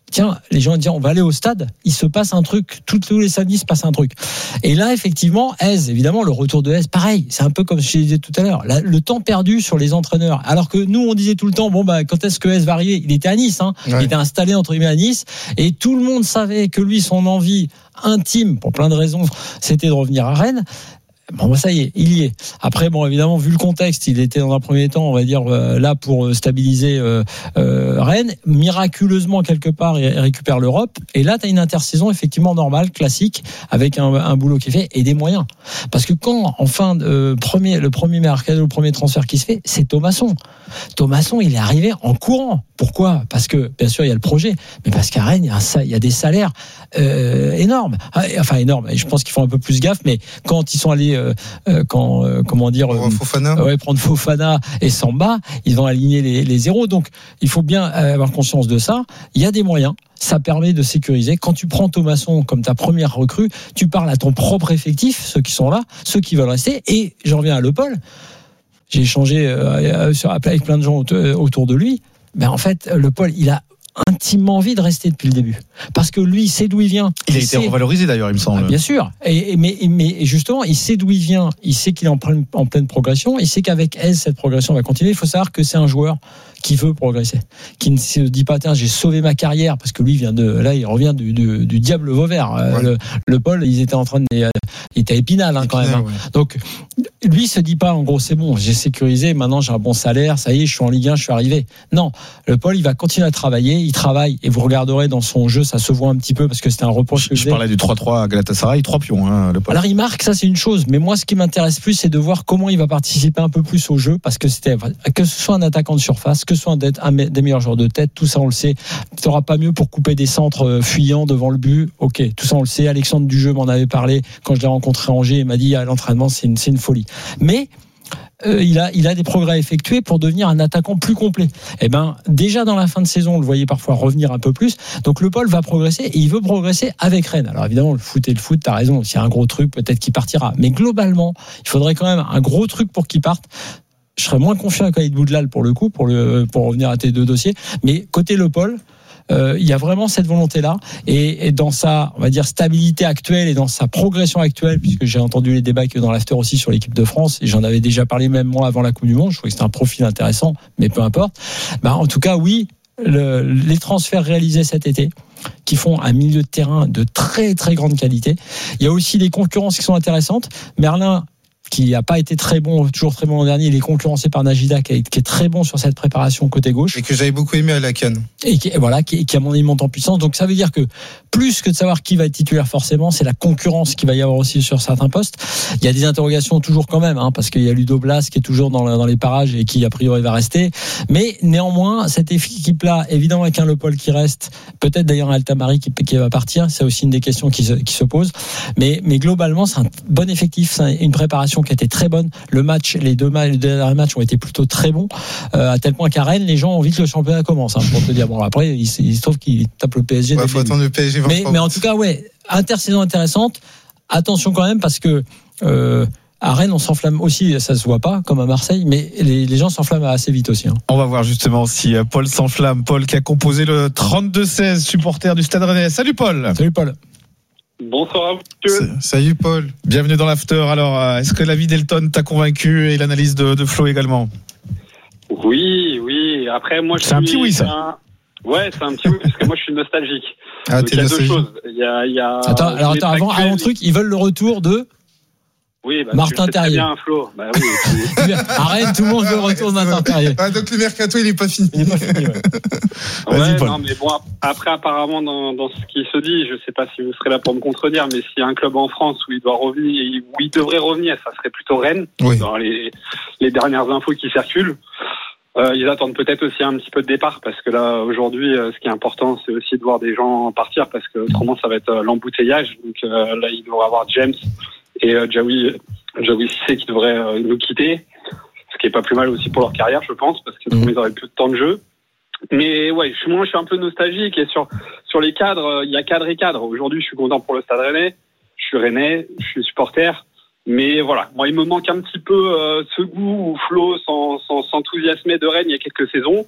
tiens, les gens disent on va aller au stade, il se passe un truc, tous, tous les samedis il se passe un truc. Et là, effectivement, Hez, évidemment, le retour de Hez, pareil, c'est un peu comme je disais tout à l'heure, la, le temps perdu sur les entraîneurs. Alors que nous, on disait tout le temps, bon, bah, quand est-ce que Hez va arriver? Il était à Nice, hein. Ouais. Il était installé, entre guillemets, à Nice, et tout le monde savait que lui, son envie intime, pour plein de raisons, c'était de revenir à Rennes. Bon, ça y est, il y est. Après, bon, évidemment, vu le contexte, il était dans un premier temps, on va dire, euh, là pour stabiliser euh, euh, Rennes. Miraculeusement, quelque part, il récupère l'Europe. Et là, tu as une intersaison effectivement normale, classique, avec un, un boulot qui est fait et des moyens. Parce que quand, enfin, euh, premier, le premier mercato, le premier transfert qui se fait, c'est Thomasson. Thomasson, il est arrivé en courant. Pourquoi? Parce que, bien sûr, il y a le projet, mais parce qu'à Rennes, il y a, un, il y a des salaires euh, énormes. Enfin, énormes. Je pense qu'ils font un peu plus gaffe, mais quand ils sont allés Euh, euh, quand euh, comment dire euh, Fofana. Ouais, prendre Fofana et Samba, ils vont aligner les, les zéros, donc il faut bien avoir conscience de ça. Il y a des moyens, ça permet de sécuriser. Quand tu prends Thomasson comme ta première recrue, tu parles à ton propre effectif, ceux qui sont là, ceux qui veulent rester, et j'en reviens à Le Paul. J'ai échangé euh, avec plein de gens autour de lui, mais en fait Le Paul, il a intimement envie de rester depuis le début, parce que lui, il sait d'où il vient. Il, il a été sait... revalorisé d'ailleurs, il me semble. Ah, bien sûr, et, et, mais, mais justement, il sait d'où il vient, il sait qu'il est en pleine, en pleine progression, il sait qu'avec Hez, cette progression va continuer. Il faut savoir que c'est un joueur qui veut progresser, qui ne se dit pas tiens, j'ai sauvé ma carrière, parce que lui vient de là, il revient du, du, du diable Vauvert. Ouais. Le, le Paul, ils étaient en train de, il était à Épinal, hein, quand même. Hein. Ouais. Donc lui il se dit pas en gros c'est bon, j'ai sécurisé, maintenant j'ai un bon salaire, ça y est, je suis en Ligue un, je suis arrivé. Non, le Paul, il va continuer à travailler, il travaille, et vous regarderez dans son jeu, ça se voit un petit peu parce que c'était un reproche que je, je parlais du trois trois à Galatasaray, trois pions, hein, le Paul. Alors il marque, ça c'est une chose, mais moi ce qui m'intéresse plus, c'est de voir comment il va participer un peu plus au jeu, parce que c'était que ce soit un attaquant de surface, que ce soit un des meilleurs joueurs de tête, tout ça on le sait. Tu n'auras pas mieux pour couper des centres fuyants devant le but. Ok, tout ça on le sait. Alexandre Dujeu m'en avait parlé quand je l'ai rencontré à Angers, il m'a dit à l'entraînement c'est une, c'est une folie. Mais Euh, il a, il a des progrès à effectuer pour devenir un attaquant plus complet. Et ben, déjà dans la fin de saison, on le voyait parfois revenir un peu plus. Donc le Paul va progresser et il veut progresser avec Rennes. Alors évidemment, le foot et le foot, t'as raison. S'il y a un gros truc, peut-être qu'il partira. Mais globalement, il faudrait quand même un gros truc pour qu'il parte. Je serais moins confiant avec Khalid Boudlal pour le coup, pour le, pour revenir à tes deux dossiers. Mais côté Le Paul, Euh, il y a vraiment cette volonté-là, et, et dans sa, on va dire, stabilité actuelle et dans sa progression actuelle, puisque j'ai entendu les débats que dans l'after aussi sur l'équipe de France, et j'en avais déjà parlé même moi avant la Coupe du Monde, je trouvais que c'était un profil intéressant, mais peu importe. Bah, en tout cas, oui, le, les transferts réalisés cet été, qui font un milieu de terrain de très très grande qualité. Il y a aussi des concurrences qui sont intéressantes. Merlin, qui n'a pas été très bon, toujours très bon l'an dernier, il est concurrencé par Najida, qui est, qui est très bon sur cette préparation côté gauche. Et que j'avais beaucoup aimé à la CAN. Et qui, voilà, qui, qui à mon avis monte en puissance. Donc ça veut dire que, plus que de savoir qui va être titulaire forcément, c'est la concurrence qu'il va y avoir aussi sur certains postes. Il y a des interrogations toujours quand même, hein, parce qu'il y a Ludo Blas qui est toujours dans, dans les parages et qui a priori va rester. Mais néanmoins, cette équipe-là, évidemment avec un Le Paul qui reste, peut-être d'ailleurs un Altamari qui, qui va partir, c'est aussi une des questions qui se, qui se posent. Mais, mais globalement, c'est un bon effectif, c'est une préparation qui a été très bonne. Le match, les deux, matchs, les deux derniers matchs ont été plutôt très bons, euh, à tel point qu'à Rennes, les gens ont envie que le championnat commence, hein, pour te dire. Bon, après, il, il se trouve qu'il tape le P S G. Ouais, faut attendre le P S G. Mais, mais en tout cas, ouais, intersaison intéressante. Attention quand même, parce que euh, à Rennes, on s'enflamme aussi, ça se voit pas, comme à Marseille, mais les, les gens s'enflamment assez vite aussi. Hein. On va voir justement si Paul s'enflamme. Paul qui a composé le trente-deux seize, supporter du Stade Rennais. Salut Paul. Salut Paul. Bonsoir à vous. Salut Paul. Bienvenue dans l'after. Alors, est-ce que l'avis d'Elton t'a convaincu et l'analyse de, de Flo également? Oui, oui. Après, moi, je c'est suis un petit oui, ça. Un... Ouais, c'est un petit oui, parce que moi, je suis nostalgique. Ah, donc, il y a deux choses. Il y a, il y a. Attends, alors attends, avant, avant le truc, ils veulent le retour de. Oui, bah, Martin tu Terrier. Bien, Flo. Bah, oui. Arrête, tout le monde veut le retour de Martin Terrier. Ah, donc le mercato, il est pas fini. Il est pas fini, ouais. Ouais, non, mais bon, après, apparemment, dans, dans ce qui se dit, je sais pas si vous serez là pour me contredire, mais s'il y a un club en France où il doit revenir, où il devrait revenir, ça serait plutôt Rennes. Oui. Dans les, les dernières infos qui circulent. Euh, ils attendent peut-être aussi un petit peu de départ, parce que là, aujourd'hui, euh, ce qui est important, c'est aussi de voir des gens partir, parce que autrement, ça va être euh, l'embouteillage. Donc euh, là, il devrait avoir James et euh, Jaoui, Jaoui Cissé qui devraient euh, nous quitter, ce qui est pas plus mal aussi pour leur carrière, je pense, parce que mmh. ils auraient plus de temps de jeu. Mais ouais, je, moi, je suis un peu nostalgique, et sur sur les cadres, il y a cadre et cadre. Aujourd'hui, je suis content pour le Stade Rennais, je suis Rennais, je suis supporter. Mais voilà, moi, il me manque un petit peu euh, ce goût où Flo s'enthousiasmait de Rennes il y a quelques saisons.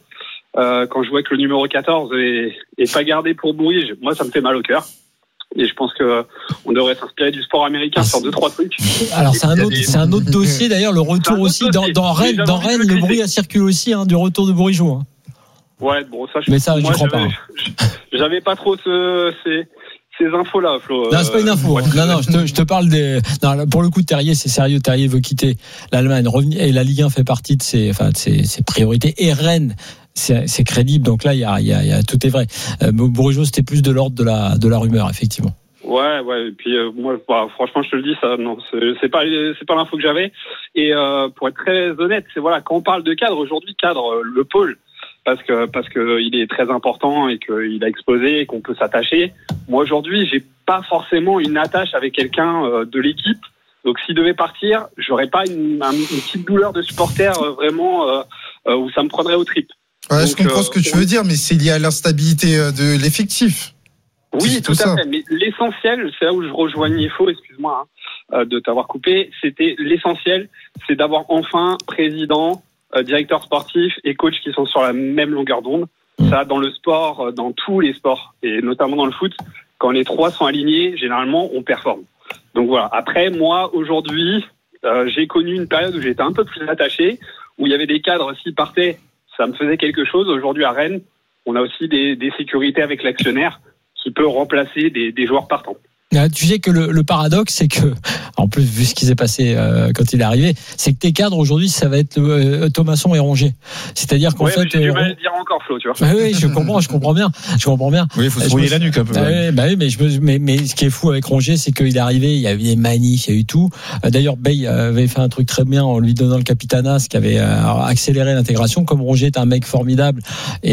euh, quand je vois que le numéro quatorze est, est pas gardé pour Bourige, moi ça me fait mal au cœur. Et je pense que on devrait s'inspirer du sport américain ah, sur deux trois trucs. Alors c'est un autre, des... c'est un autre dossier d'ailleurs, le retour aussi dans, dans Rennes, dans Rennes, le bruit a circulé aussi hein, du retour de Bourigeaud. Hein. Ouais, bon ça. Je, Mais ça, moi, je crois pas. J'avais pas trop ce, ces, ces infos là, Flo. Non, c'est pas une info. Hein. Non, non, je te, je te parle des. Non, pour le coup, Terrier, c'est sérieux. Terrier veut quitter l'Allemagne, revenir et la Ligue un fait partie de ses, enfin, de ses, ses priorités. Et Rennes. C'est, c'est crédible, donc là, il y a, il y a, il y a tout est vrai. Euh, Bourigeaud, c'était plus de l'ordre de la, de la rumeur, effectivement. Ouais, ouais. Et puis euh, moi, bah, franchement, je te le dis, ça, non, c'est, c'est pas, c'est pas l'info que j'avais. Et euh, pour être très honnête, c'est voilà, quand on parle de cadre aujourd'hui, cadre, euh, le pôle, parce que parce que il est très important et qu'il a explosé et qu'on peut s'attacher. Moi aujourd'hui, j'ai pas forcément une attache avec quelqu'un euh, de l'équipe. Donc s'il devait partir, j'aurais pas une, une petite douleur de supporter euh, vraiment euh, euh, où ça me prendrait aux tripes. Ouais, Donc, je comprends euh, ce que tu veux dire, mais c'est lié à l'instabilité de l'effectif. Oui, c'est tout, tout à ça. fait. Mais l'essentiel, c'est là où je rejoignais Faux, excuse-moi hein, de t'avoir coupé, c'était l'essentiel, c'est d'avoir enfin président, euh, directeur sportif et coach qui sont sur la même longueur d'onde. Mmh. Ça, dans le sport, dans tous les sports, et notamment dans le foot, quand les trois sont alignés, généralement, on performe. Donc voilà. Après, moi, aujourd'hui, euh, j'ai connu une période où j'étais un peu plus attaché, où il y avait des cadres, s'ils partaient, ça me faisait quelque chose. Aujourd'hui, à Rennes, on a aussi des, des sécurités avec l'actionnaire qui peut remplacer des, des joueurs partants. Tu sais que le, le paradoxe, c'est que, en plus, vu ce qui s'est passé euh, quand il est arrivé, c'est que tes cadres aujourd'hui, ça va être euh, Thomasson et Rongier. C'est-à-dire qu'en ouais, fait, j'ai du mal à le dire encore, Flo, tu vois. Bah oui, je comprends, je comprends bien, je comprends bien. Oui, il faut se brouiller la nuque un peu. Bah, ouais. bah oui, mais je me, mais, mais ce qui est fou avec Rongier, c'est qu'il est arrivé, il y a eu des manifs, il y a eu tout. D'ailleurs, Bay avait fait un truc très bien en lui donnant le capitanat, ce qui avait accéléré l'intégration. Comme Rongier est un mec formidable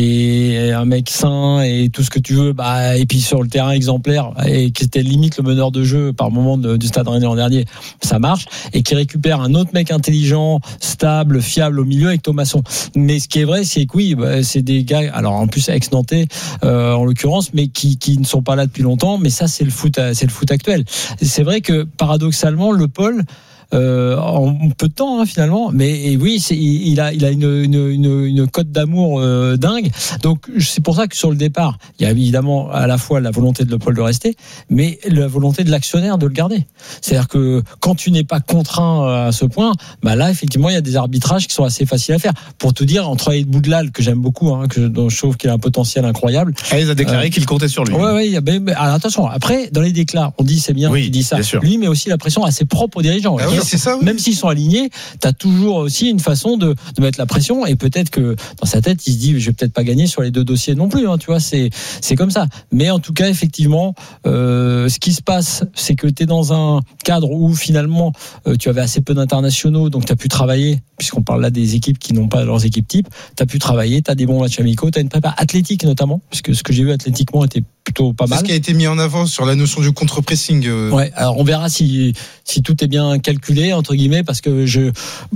et un mec sain et tout ce que tu veux, bah et puis sur le terrain exemplaire et qui était limite le meneur de jeu par moment de, du Stade Rennais l'an dernier, ça marche, et qui récupère un autre mec intelligent, stable, fiable au milieu avec Thomasson. Mais ce qui est vrai, c'est que oui, bah, c'est des gars, alors en plus ex-nantais euh, en l'occurrence, mais qui, qui ne sont pas là depuis longtemps. Mais ça, c'est le foot, c'est le foot actuel. C'est vrai que paradoxalement, le pôle Euh, en peu de temps hein, finalement, mais et oui, c'est, il a, il a une, une, une, une cote d'amour euh, dingue. Donc c'est pour ça que sur le départ, il y a évidemment à la fois la volonté de Leopold de rester, mais la volonté de l'actionnaire de le garder. C'est-à-dire que quand tu n'es pas contraint à ce point, bah là effectivement il y a des arbitrages qui sont assez faciles à faire. Pour te dire, entre Aïd Boudlal, que j'aime beaucoup, hein, que dont je trouve qu'il a un potentiel incroyable. Aïd a déclaré euh, qu'il comptait sur lui. Ouais, ouais. Y a, mais, mais, alors, attention. Après, dans les déclats, on dit c'est bien, oui, il dit ça. Lui met aussi la pression à ses propres dirigeants. Ah oui, c'est ça, oui. Même s'ils sont alignés, t'as toujours aussi une façon de, de mettre la pression, et peut-être que dans sa tête il se dit je vais peut-être pas gagner sur les deux dossiers non plus, hein, tu vois, c'est c'est comme ça. Mais en tout cas effectivement, euh, ce qui se passe, c'est que t'es dans un cadre où finalement euh, tu avais assez peu d'internationaux, donc t'as pu travailler, puisqu'on parle là des équipes qui n'ont pas leurs équipes types, t'as pu travailler, t'as des bons matchs amicaux, t'as une prépa athlétique notamment, puisque ce que j'ai vu athlétiquement était plutôt pas mal. C'est ce qui a été mis en avant sur la notion du contre-pressing. Euh... Ouais, alors on verra si si tout est bien calculé entre guillemets, parce que je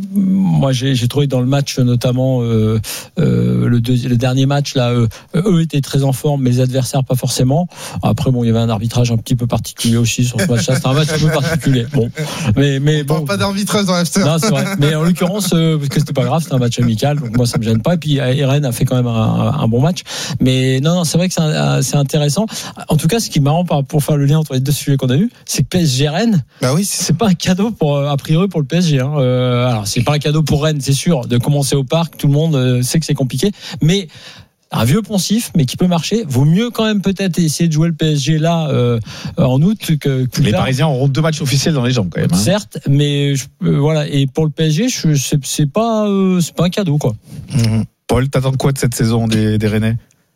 moi j'ai, j'ai trouvé dans le match notamment euh, euh, le, deux, le dernier match là, euh, eux étaient très en forme, mais les adversaires pas forcément. Après bon, il y avait un arbitrage un petit peu particulier aussi sur ce match-là. C'était un match un peu particulier. Bon, mais mais bon, bon, pas d'arbitrage dans l'after. Non, c'est vrai. Mais en l'occurrence, euh, parce que c'était pas grave, c'était un match amical, donc moi ça me gêne pas. Et puis Rennes a fait quand même un, un bon match. Mais non, non, c'est vrai que c'est, un, c'est intéressant. En tout cas, ce qui est marrant pour faire le lien entre les deux sujets qu'on a eu, c'est que P S G Rennes, bah oui, c'est, c'est pas un cadeau pour a priori pour le P S G. Hein. Euh, alors c'est pas un cadeau pour Rennes, c'est sûr, de commencer au parc. Tout le monde euh, sait que c'est compliqué, mais un vieux poncif, mais qui peut marcher. Vaut mieux quand même peut-être essayer de jouer le P S G là euh, en août que plus les tard. Parisiens auront deux matchs officiels dans les jambes quand même. Hein. Certes, mais je, euh, voilà. Et pour le P S G, je, c'est, c'est pas euh, c'est pas un cadeau quoi. Mmh. Paul, t'attends quoi de cette saison des, des Rennais?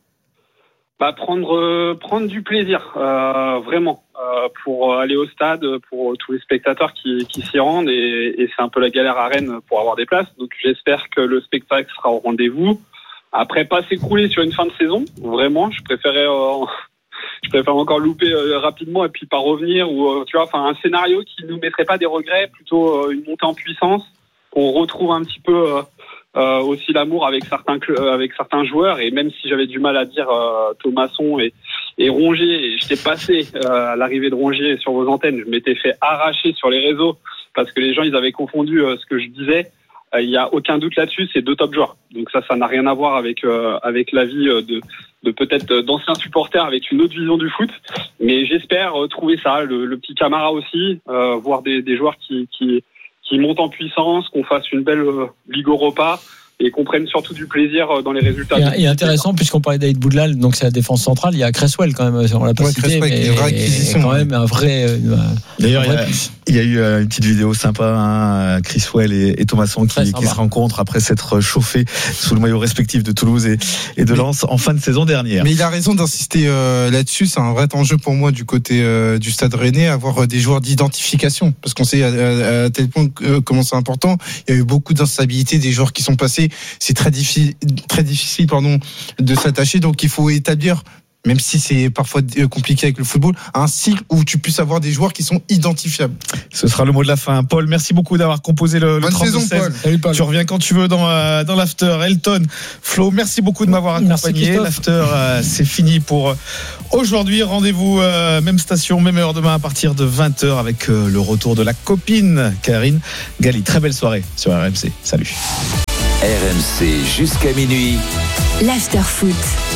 Bah prendre euh, prendre du plaisir, euh, vraiment, euh, pour aller au stade, pour tous les spectateurs qui, qui s'y rendent, et, et c'est un peu la galère à Rennes pour avoir des places. Donc j'espère que le spectacle sera au rendez-vous. Après, pas s'écrouler sur une fin de saison, vraiment. Je préférais euh, je préfère encore louper euh, rapidement et puis pas revenir, ou euh, tu vois, enfin un scénario qui nous mettrait pas des regrets, plutôt euh, une montée en puissance, qu'on retrouve un petit peu. Euh, Euh, aussi l'amour avec certains euh, avec certains joueurs, et même si j'avais du mal à dire euh, Thomasson et, et Rongier, et j'étais passé euh, à l'arrivée de Rongier sur vos antennes, je m'étais fait arracher sur les réseaux parce que les gens ils avaient confondu euh, ce que je disais il n'y a aucun doute là-dessus, c'est deux top joueurs. Donc ça, ça n'a rien à voir avec euh, avec l'avis de, de peut-être d'anciens supporters avec une autre vision du foot. Mais j'espère trouver ça, le, le petit Camara aussi, euh, voir des, des joueurs qui, qui qui montent en puissance, qu'on fasse une belle euh, Ligue Europa. Et qu'on prenne surtout du plaisir dans les résultats. Et, et intéressant, puisqu'on parlait d'Aïd Boudlal, donc c'est la défense centrale, il y a Cresswell quand même, on l'a pas ouais, cité, mais il y a quand même un vrai. Euh, D'ailleurs, un vrai il, y a, il y a eu une petite vidéo sympa, hein, Cresswell et, et Thomasson qui, qui se rencontrent après s'être chauffés sous le maillot respectif de Toulouse et, et de Lens en fin de saison dernière. Mais il a raison d'insister euh, là-dessus, c'est un vrai enjeu pour moi du côté euh, du Stade Rennais, avoir des joueurs d'identification, parce qu'on sait à, à, à tel point euh, comment c'est important. Il y a eu beaucoup d'instabilité, des joueurs qui sont passés. C'est très difficile, très difficile, pardon, de s'attacher. Donc, il faut établir, même si c'est parfois compliqué avec le football, un cycle où tu puisses avoir des joueurs qui sont identifiables. Ce sera le mot de la fin. Paul, merci beaucoup d'avoir composé le, le trente-deux seize. Salut, Paul. Tu reviens quand tu veux dans, euh, dans l'after. Elton, Flo, merci beaucoup de m'avoir accompagné. L'after, euh, c'est fini pour aujourd'hui. Rendez-vous, euh, même station, même heure demain à partir de vingt heures avec euh, le retour de la copine Karine Galli. Très belle soirée sur R M C. Salut. R M C jusqu'à minuit. L'after foot.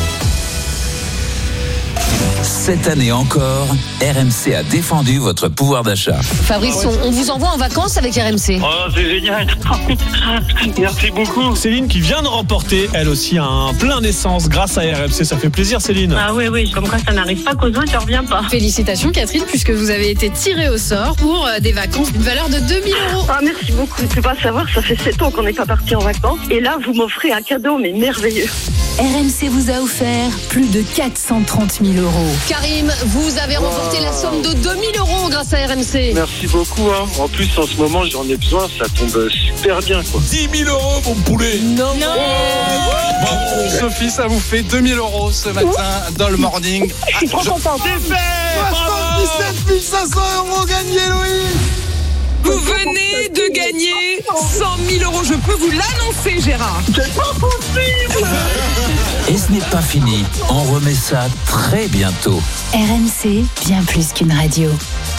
Cette année encore, R M C a défendu votre pouvoir d'achat. Fabrice, on, on vous envoie en vacances avec R M C. Oh, c'est génial. Merci beaucoup. Céline qui vient de remporter, elle aussi, un plein d'essence grâce à R M C. Ça fait plaisir, Céline. Ah oui, oui, comme quoi ça n'arrive pas qu'aux autres, ça revient pas. Félicitations, Catherine, puisque vous avez été tirée au sort pour des vacances d'une valeur de deux mille euros. Ah, merci beaucoup. Tu peux pas savoir, ça fait sept ans qu'on n'est pas parti en vacances. Et là, vous m'offrez un cadeau, mais merveilleux. R M C vous a offert plus de quatre cent trente mille euros. Karim, vous avez remporté wow. la somme de deux mille euros grâce à R M C. Merci beaucoup. Hein. En plus, en ce moment, j'en ai besoin. Ça tombe super bien, quoi. dix mille euros, mon poulet. Non. non. Oh bon, Sophie, ça vous fait deux mille euros ce matin Ouh. dans le morning. Je suis trop contente. C'est fait. soixante-dix-sept mille cinq cents euros gagnés, Louis. Vous venez de gagner cent mille euros. Je peux vous l'annoncer, Gérard. C'est pas possible. Et ce n'est pas fini. On remet ça très bientôt. R M C, bien plus qu'une radio.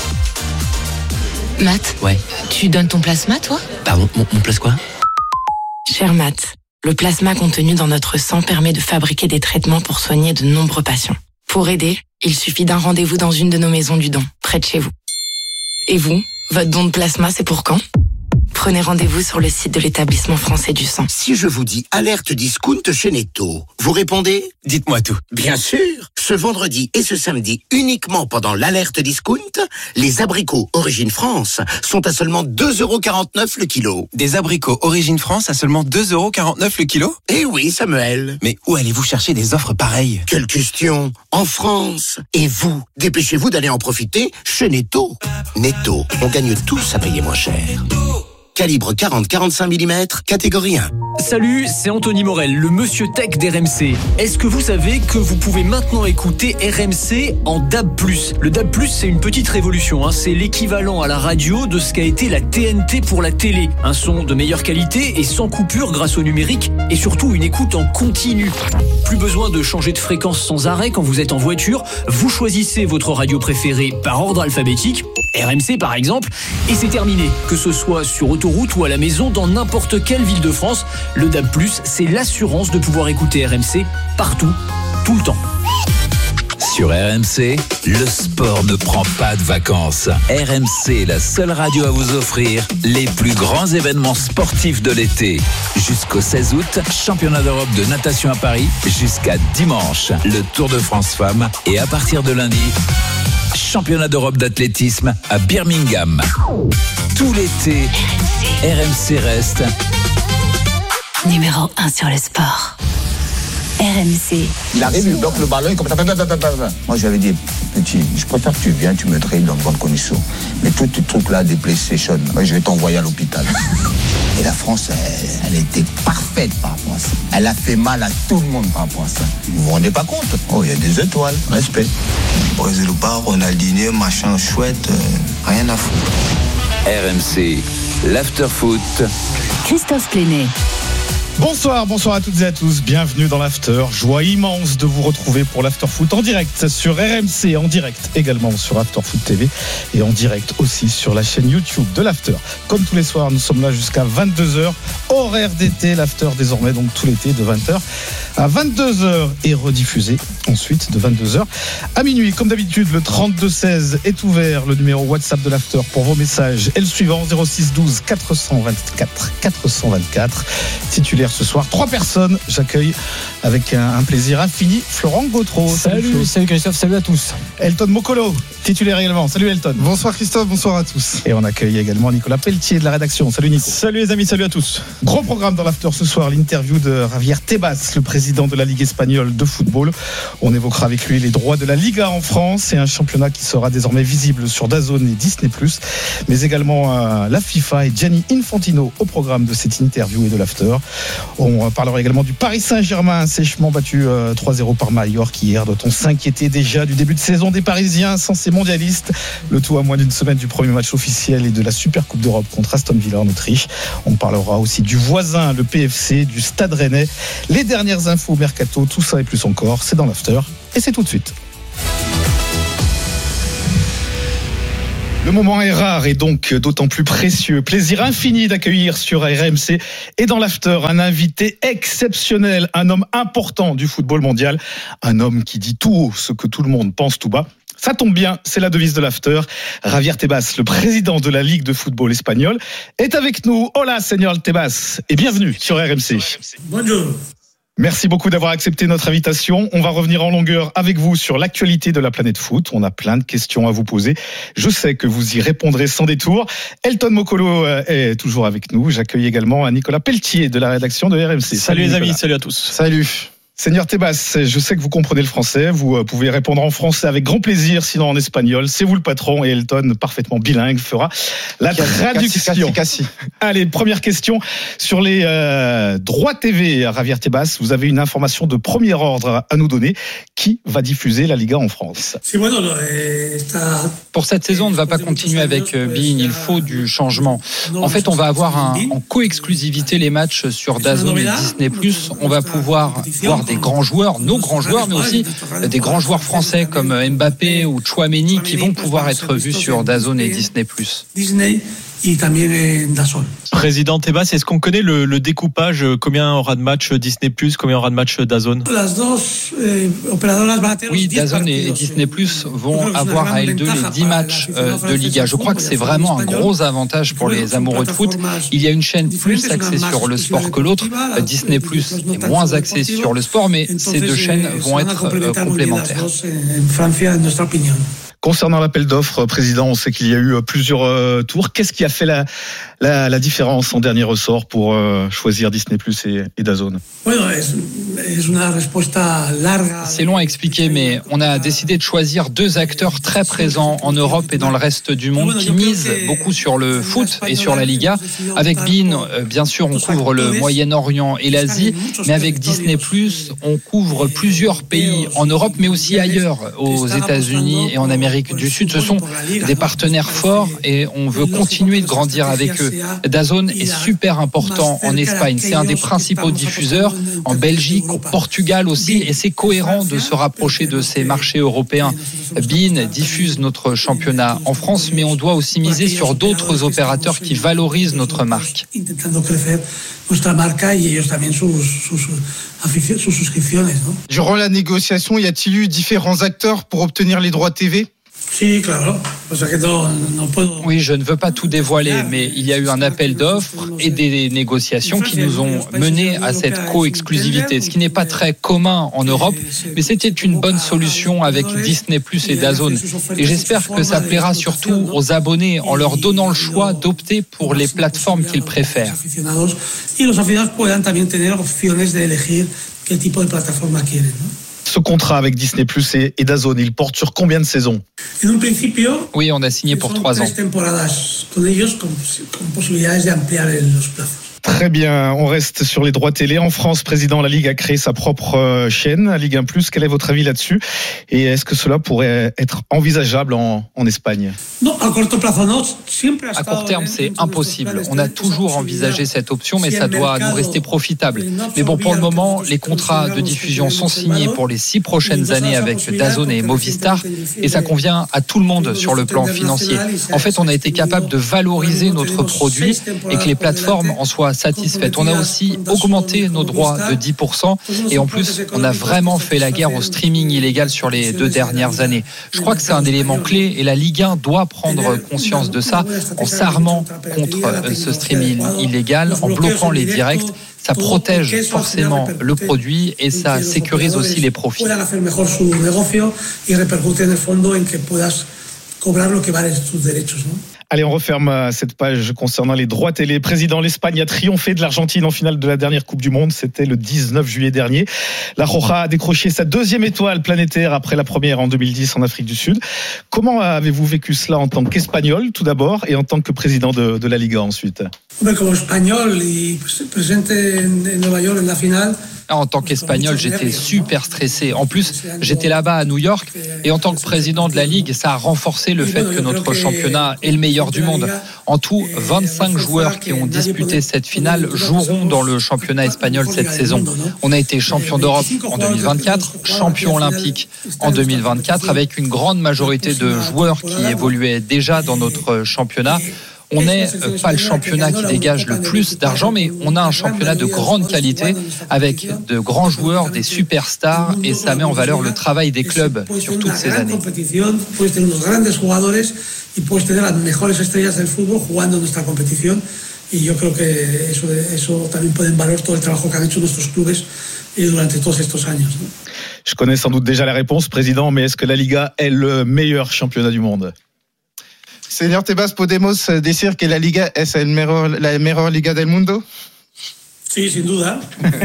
Matt, ouais. Tu donnes ton plasma, toi ? Pardon, mon, mon place quoi ? Cher Matt, le plasma contenu dans notre sang permet de fabriquer des traitements pour soigner de nombreux patients. Pour aider, il suffit d'un rendez-vous dans une de nos maisons du don, près de chez vous. Et vous ? Votre don de plasma, c'est pour quand ? Prenez rendez-vous sur le site de l'établissement français du sang. Si je vous dis alerte discount chez Netto, vous répondez ? Dites-moi tout. Bien sûr. Ce vendredi et ce samedi, uniquement pendant l'alerte discount, les abricots Origine France sont à seulement deux euros quarante-neuf le kilo. Des abricots Origine France à seulement deux euros quarante-neuf le kilo ? Eh oui, Samuel. Mais où allez-vous chercher des offres pareilles ? Quelle question ? En France. Et vous, dépêchez-vous d'aller en profiter chez Netto. Netto, on gagne tous à payer moins cher. Calibre quarante à quarante-cinq millimètres, catégorie un. Salut, c'est Anthony Morel, le monsieur tech d'R M C. Est-ce que vous savez que vous pouvez maintenant écouter R M C en D A B plus ? Le D A B plus, c'est une petite révolution, hein. C'est l'équivalent à la radio de ce qu'a été la T N T pour la télé. Un son de meilleure qualité et sans coupure grâce au numérique et surtout une écoute en continu. Plus besoin de changer de fréquence sans arrêt quand vous êtes en voiture. Vous choisissez votre radio préférée par ordre alphabétique, R M C par exemple, et c'est terminé. Que ce soit sur autoroute ou à la maison, dans n'importe quelle ville de France, le D A B plus, c'est l'assurance de pouvoir écouter R M C partout, tout le temps. Sur R M C, le sport ne prend pas de vacances. R M C est la seule radio à vous offrir les plus grands événements sportifs de l'été. Jusqu'au seize août, championnat d'Europe de natation à Paris, jusqu'à dimanche, le Tour de France Femmes, et à partir de lundi, championnat d'Europe d'athlétisme à Birmingham. Tout l'été, R M C reste numéro un sur le sport. R M C. Il arrive, il bloque le ballon, il commence à... Moi, j'avais dit, petit, je préfère que tu viennes, tu me traites dans de bonnes conditions. Mais tous tes trucs-là, des PlayStation, moi, je vais t'envoyer à l'hôpital. Et la France, elle, elle était parfaite par rapport à ça. Elle a fait mal à tout le monde par rapport à ça. Vous vous rendez pas compte ? Oh, il y a des étoiles, respect. Brésil ou pas, Ronaldinho, machin chouette, euh, rien à foutre. R M C, l'after foot. Christophe Plénet. Bonsoir, bonsoir à toutes et à tous, bienvenue dans l'After. Joie immense de vous retrouver pour l'After Foot en direct sur R M C, en direct également sur After Foot T V et en direct aussi sur la chaîne YouTube de l'After. Comme tous les soirs, nous sommes là jusqu'à vingt-deux heures, horaire d'été, l'After désormais, donc tout l'été de vingt heures à vingt-deux heures et rediffusé ensuite de vingt-deux heures à minuit. Comme d'habitude, le trente-deux seize est ouvert, le numéro WhatsApp de l'After pour vos messages est le suivant, zéro six douze quatre cent vingt-quatre quatre cent vingt-quatre. Titulaire ce soir, trois personnes. J'accueille avec un, un plaisir infini Florent Gautreau. Salut, salut, salut Christophe, salut à tous. Elton Mokolo, titulaire également. Salut Elton. Bonsoir Christophe, bonsoir à tous. Et on accueille également Nicolas Pelletier de la rédaction. Salut Nico. Salut les amis, salut à tous. Gros programme dans l'After ce soir, l'interview de Javier Tebas, le président de la Ligue espagnole de football. On évoquera avec lui les droits de la Liga en France et un championnat qui sera désormais visible sur DAZN et Disney plus, mais également euh, la FIFA et Gianni Infantino au programme de cette interview et de l'After. On parlera également du Paris Saint-Germain, sèchement battu euh, trois zéro par Mallorca hier. Doit-on s'inquiéter déjà du début de saison des Parisiens censés mondialistes? Le tout à moins d'une semaine du premier match officiel et de la Super Coupe d'Europe contre Aston Villa en Autriche. On parlera aussi du voisin, le P F C, du Stade Rennais. Les dernières infos mercato, tout ça et plus encore, c'est dans l'After et c'est tout de suite. Le moment est rare et donc d'autant plus précieux. Plaisir infini d'accueillir sur R M C et dans l'After un invité exceptionnel, un homme important du football mondial, un homme qui dit tout haut ce que tout le monde pense tout bas. Ça tombe bien, c'est la devise de l'After. Javier Tebas, le président de la Ligue de football espagnole, est avec nous. Hola, señor Tebas, et bienvenue sur R M C. Bonjour. Merci beaucoup d'avoir accepté notre invitation. On va revenir en longueur avec vous sur l'actualité de la planète foot. On a plein de questions à vous poser. Je sais que vous y répondrez sans détour. Elton Mokolo est toujours avec nous. J'accueille également Nicolas Pelletier de la rédaction de R M C. Salut, salut les Nicolas. Amis, salut à tous. Salut. Seigneur Tebas, je sais que vous comprenez le français, vous pouvez répondre en français avec grand plaisir, sinon en espagnol. C'est vous le patron et Elton, parfaitement bilingue, fera la traduction. Cassi, cassi. Allez, première question sur les euh, droits T V. Javier Tebas, vous avez une information de premier ordre à nous donner. Qui va diffuser la Liga en France? Pour cette saison, on ne va pas continuer avec beIN, il faut du changement. En fait, on va avoir un, en co-exclusivité les matchs sur DAZN et Disney plus. On va pouvoir voir des grands joueurs, nos grands joueurs, mais aussi des grands joueurs français comme Mbappé ou Tchouaméni qui vont pouvoir être vus sur DAZN et Disney plus. Président Tebas, est-ce qu'on connaît le, le découpage? Combien aura de matchs Disney plus, combien aura de matchs DAZN? Oui, DAZN et Disney plus vont avoir à elles deux les dix matchs de Liga. Je crois que c'est vraiment un gros avantage pour les amoureux de foot. Il y a une chaîne plus axée sur le sport que l'autre. Disney plus est moins axée sur le sport, mais ces deux chaînes vont être complémentaires. Concernant l'appel d'offres, Président, on sait qu'il y a eu plusieurs euh, tours. Qu'est-ce qui a fait la, la, la différence en dernier ressort pour euh, choisir Disney plus et, et DAZN? C'est long à expliquer, mais on a décidé de choisir deux acteurs très présents en Europe et dans le reste du monde qui misent beaucoup sur le foot et sur la Liga. Avec beIN, bien sûr, on couvre le Moyen-Orient et l'Asie, mais avec Disney plus, on couvre plusieurs pays en Europe, mais aussi ailleurs, aux États-Unis et en Amérique du Sud. Ce sont des partenaires forts et on veut continuer de grandir avec eux. DAZN est super important en Espagne. C'est un des principaux diffuseurs, en Belgique, au Portugal aussi, et c'est cohérent de se rapprocher de ces marchés européens. beIN diffuse notre championnat en France, mais on doit aussi miser sur d'autres opérateurs qui valorisent notre marque. Durant la négociation, y a-t-il eu différents acteurs pour obtenir les droits T V? Oui, je ne veux pas tout dévoiler, mais il y a eu un appel d'offres et des négociations qui nous ont menés à cette co-exclusivité, ce qui n'est pas très commun en Europe, mais c'était une bonne solution avec Disney plus et DAZN. Et j'espère que ça plaira surtout aux abonnés en leur donnant le choix d'opter pour les plateformes qu'ils préfèrent. Ce contrat avec Disney plus et, et DAZN, il porte sur combien de saisons? Oui, on a signé pour trois ans. Très bien, on reste sur les droits télé. En France, président, la Ligue a créé sa propre chaîne, la Ligue un plus. Quel est votre avis là-dessus? Et est-ce que cela pourrait être envisageable en, en Espagne? Non, à court terme, c'est impossible. On a toujours envisagé cette option, mais ça doit nous rester profitable. Mais bon, pour le moment, les contrats de diffusion sont signés pour les six prochaines années avec DAZN et Movistar, et ça convient à tout le monde sur le plan financier. En fait, on a été capable de valoriser notre produit et que les plateformes en soient satisfaites. On a aussi augmenté nos droits de dix pour cent et en plus, on a vraiment fait la guerre au streaming illégal sur les deux dernières années. Je crois que c'est un élément clé et la Ligue un doit prendre conscience de ça en s'armant contre ce streaming illégal, en bloquant les directs. Ça protège forcément le produit et ça sécurise aussi les profits. Allez, on referme cette page concernant les droits télé. Président, l'Espagne a triomphé de l'Argentine en finale de la dernière Coupe du Monde. C'était le dix-neuf juillet dernier. La Roja a décroché sa deuxième étoile planétaire après la première en deux mille dix en Afrique du Sud. Comment avez-vous vécu cela en tant qu'Espagnol tout d'abord et en tant que président de, de la Liga ensuite? Comme espagnol et présent en Nueva York en la finale. En tant qu'Espagnol, j'étais super stressé. En plus, j'étais là-bas à New York et en tant que président de la Ligue, ça a renforcé le fait que notre championnat est le meilleur du monde. En tout, vingt-cinq joueurs qui ont disputé cette finale joueront dans le championnat espagnol cette saison. On a été champion d'Europe en deux mille vingt-quatre, champion olympique en deux mille vingt-quatre, avec une grande majorité de joueurs qui évoluaient déjà dans notre championnat. On n'est pas le championnat qui dégage le plus d'argent, mais on a un championnat de grande qualité avec de grands joueurs, des superstars, et ça met en valeur le travail des clubs sur toutes ces années. Y yo creo que eso, eso también pone en valor todo el trabajo que han hecho nuestros clubes durante todos estos años. Je connais sans doute déjà la réponse, président, mais est-ce que la Liga est le meilleur championnat du monde? Señor Tebas, podemos decir que la Liga es el mejor, la mejor Liga del mundo? Sí, sin duda.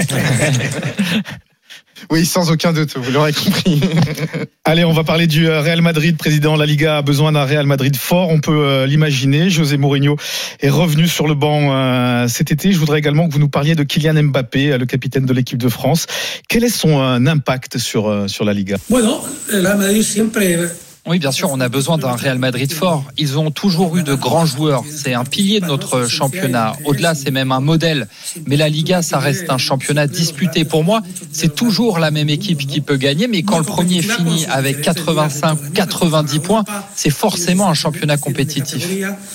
Oui, sans aucun doute, vous l'aurez compris. Allez, on va parler du Real Madrid. Président, la Liga a besoin d'un Real Madrid fort, on peut euh, l'imaginer. José Mourinho est revenu sur le banc euh, cet été. Je voudrais également que vous nous parliez de Kylian Mbappé, le capitaine de l'équipe de France. Quel est son euh, impact sur, euh, sur la Liga? Bueno, la Madrid siempre... Oui, bien sûr, on a besoin d'un Real Madrid fort. Ils ont toujours eu de grands joueurs. C'est un pilier de notre championnat. Au-delà, c'est même un modèle. Mais la Liga, ça reste un championnat disputé. Pour moi, c'est toujours la même équipe qui peut gagner. Mais quand le premier finit avec quatre-vingt-cinq, quatre-vingt-dix points, c'est forcément un championnat compétitif.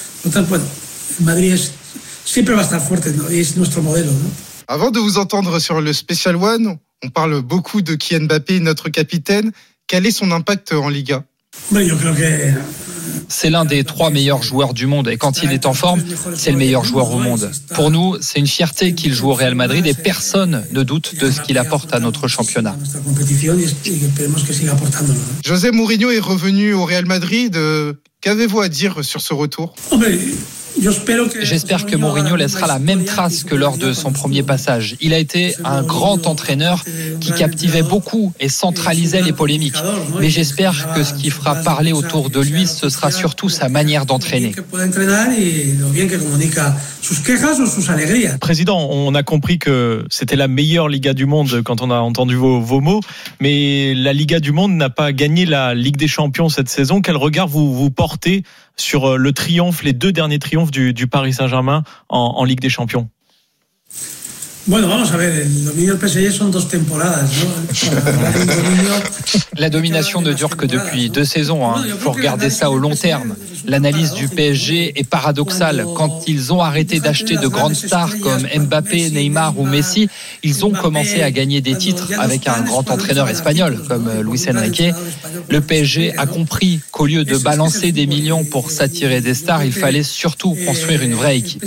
Avant de vous entendre sur le Special One, on parle beaucoup de Kylian Mbappé, notre capitaine. Quel est son impact en Liga? C'est l'un des trois meilleurs joueurs du monde et quand il est en forme, c'est le meilleur joueur au monde. Pour nous, c'est une fierté qu'il joue au Real Madrid et personne ne doute de ce qu'il apporte à notre championnat. José Mourinho est revenu au Real Madrid. Qu'avez-vous à dire sur ce retour ? J'espère que Mourinho laissera la même trace que lors de son premier passage. Il a été un grand entraîneur qui captivait beaucoup et centralisait les polémiques. Mais j'espère que ce qui fera parler autour de lui, ce sera surtout sa manière d'entraîner. Président, on a compris que c'était la meilleure Liga du monde quand on a entendu vos, vos mots, mais la Liga du monde n'a pas gagné la Ligue des Champions cette saison. Quel regard vous, vous portez sur le triomphe, les deux derniers triomphes du, du Paris Saint-Germain en, en Ligue des Champions? Bueno, vamos a ver, el dominio del P S G son dos temporadas, ¿no? La domination ne dure que depuis deux saisons. Hein. Il faut regarder ça au long terme. L'analyse du P S G est paradoxale. Quand ils ont arrêté d'acheter de grandes stars comme Mbappé, Neymar ou Messi, ils ont commencé à gagner des titres avec un grand entraîneur espagnol comme Luis Enrique. Le P S G a compris qu'au lieu de balancer des millions pour s'attirer des stars, il fallait surtout construire une vraie équipe.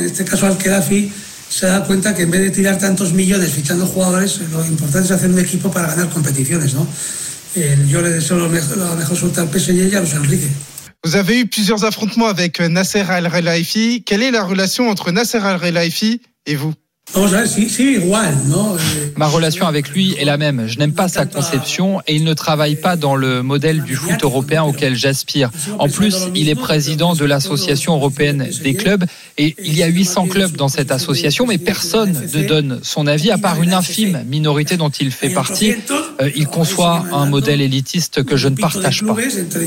Se da cuenta que en vez de tirar tantos millones fichando jugadores, lo importante es hacer un equipo para ganar competiciones, ¿no? Yo le deseo la mejor suerte al P S G y a Luis Enrique. Vous avez eu plusieurs affrontements avec Nasser Al-Khelaifi. Quelle est la relation entre Nasser Al-Khelaifi et vous? Ma relation avec lui est la même. Je n'aime pas sa conception et il ne travaille pas dans le modèle du foot européen auquel j'aspire. En plus, il est président de l'Association européenne des clubs et il y a huit cents clubs dans cette association, mais personne ne donne son avis à part une infime minorité dont il fait partie. Euh, il conçoit un modèle élitiste que je ne partage pas.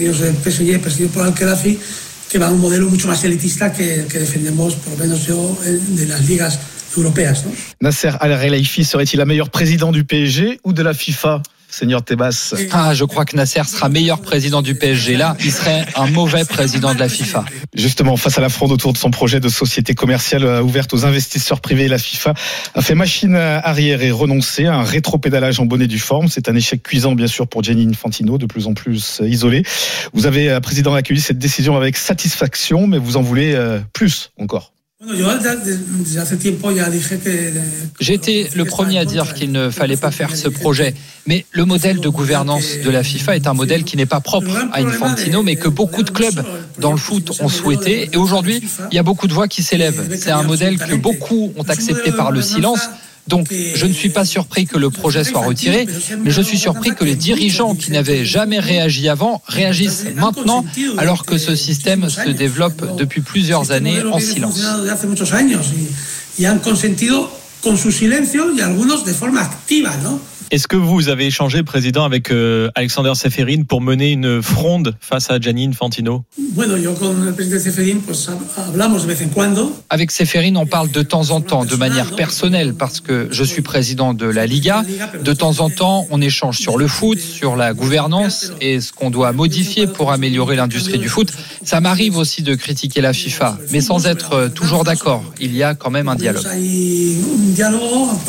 que va a un modelo mucho más elitista que, que defendemos, por lo menos yo, de las ligas europeas, ¿no? Nasser Al-Khelaifi serait-il la meilleure président du P S G ou de la FIFA? Seigneur Tebas. Ah, je crois que Nasser sera meilleur président du P S G. Là, il serait un mauvais président de la FIFA. Justement, face à la fronde autour de son projet de société commerciale ouverte aux investisseurs privés, la FIFA a fait machine arrière et renoncé à un rétropédalage en bonne et due forme. C'est un échec cuisant, bien sûr, pour Gianni Infantino, de plus en plus isolé. Vous avez, président, accueilli cette décision avec satisfaction, mais vous en voulez plus encore. J'ai été le premier à dire qu'il ne fallait pas faire ce projet. Mais le modèle de gouvernance de la FIFA est un modèle qui n'est pas propre à Infantino, mais que beaucoup de clubs dans le foot ont souhaité. Et aujourd'hui, il y a beaucoup de voix qui s'élèvent. C'est un modèle que beaucoup ont accepté par le silence. Donc, je ne suis pas surpris que le projet soit retiré, mais je suis surpris que les dirigeants qui n'avaient jamais réagi avant réagissent maintenant, alors que ce système se développe depuis plusieurs années en silence. Est-ce que vous avez échangé, président, avec euh, Alexander Ceferin pour mener une fronde face à Gianni Infantino? Avec Ceferin, on parle de temps en temps, de manière personnelle, parce que je suis président de la Liga. De temps en temps, on échange sur le foot, sur la gouvernance et ce qu'on doit modifier pour améliorer l'industrie du foot. Ça m'arrive aussi de critiquer la FIFA, mais sans être toujours d'accord. Il y a quand même un dialogue.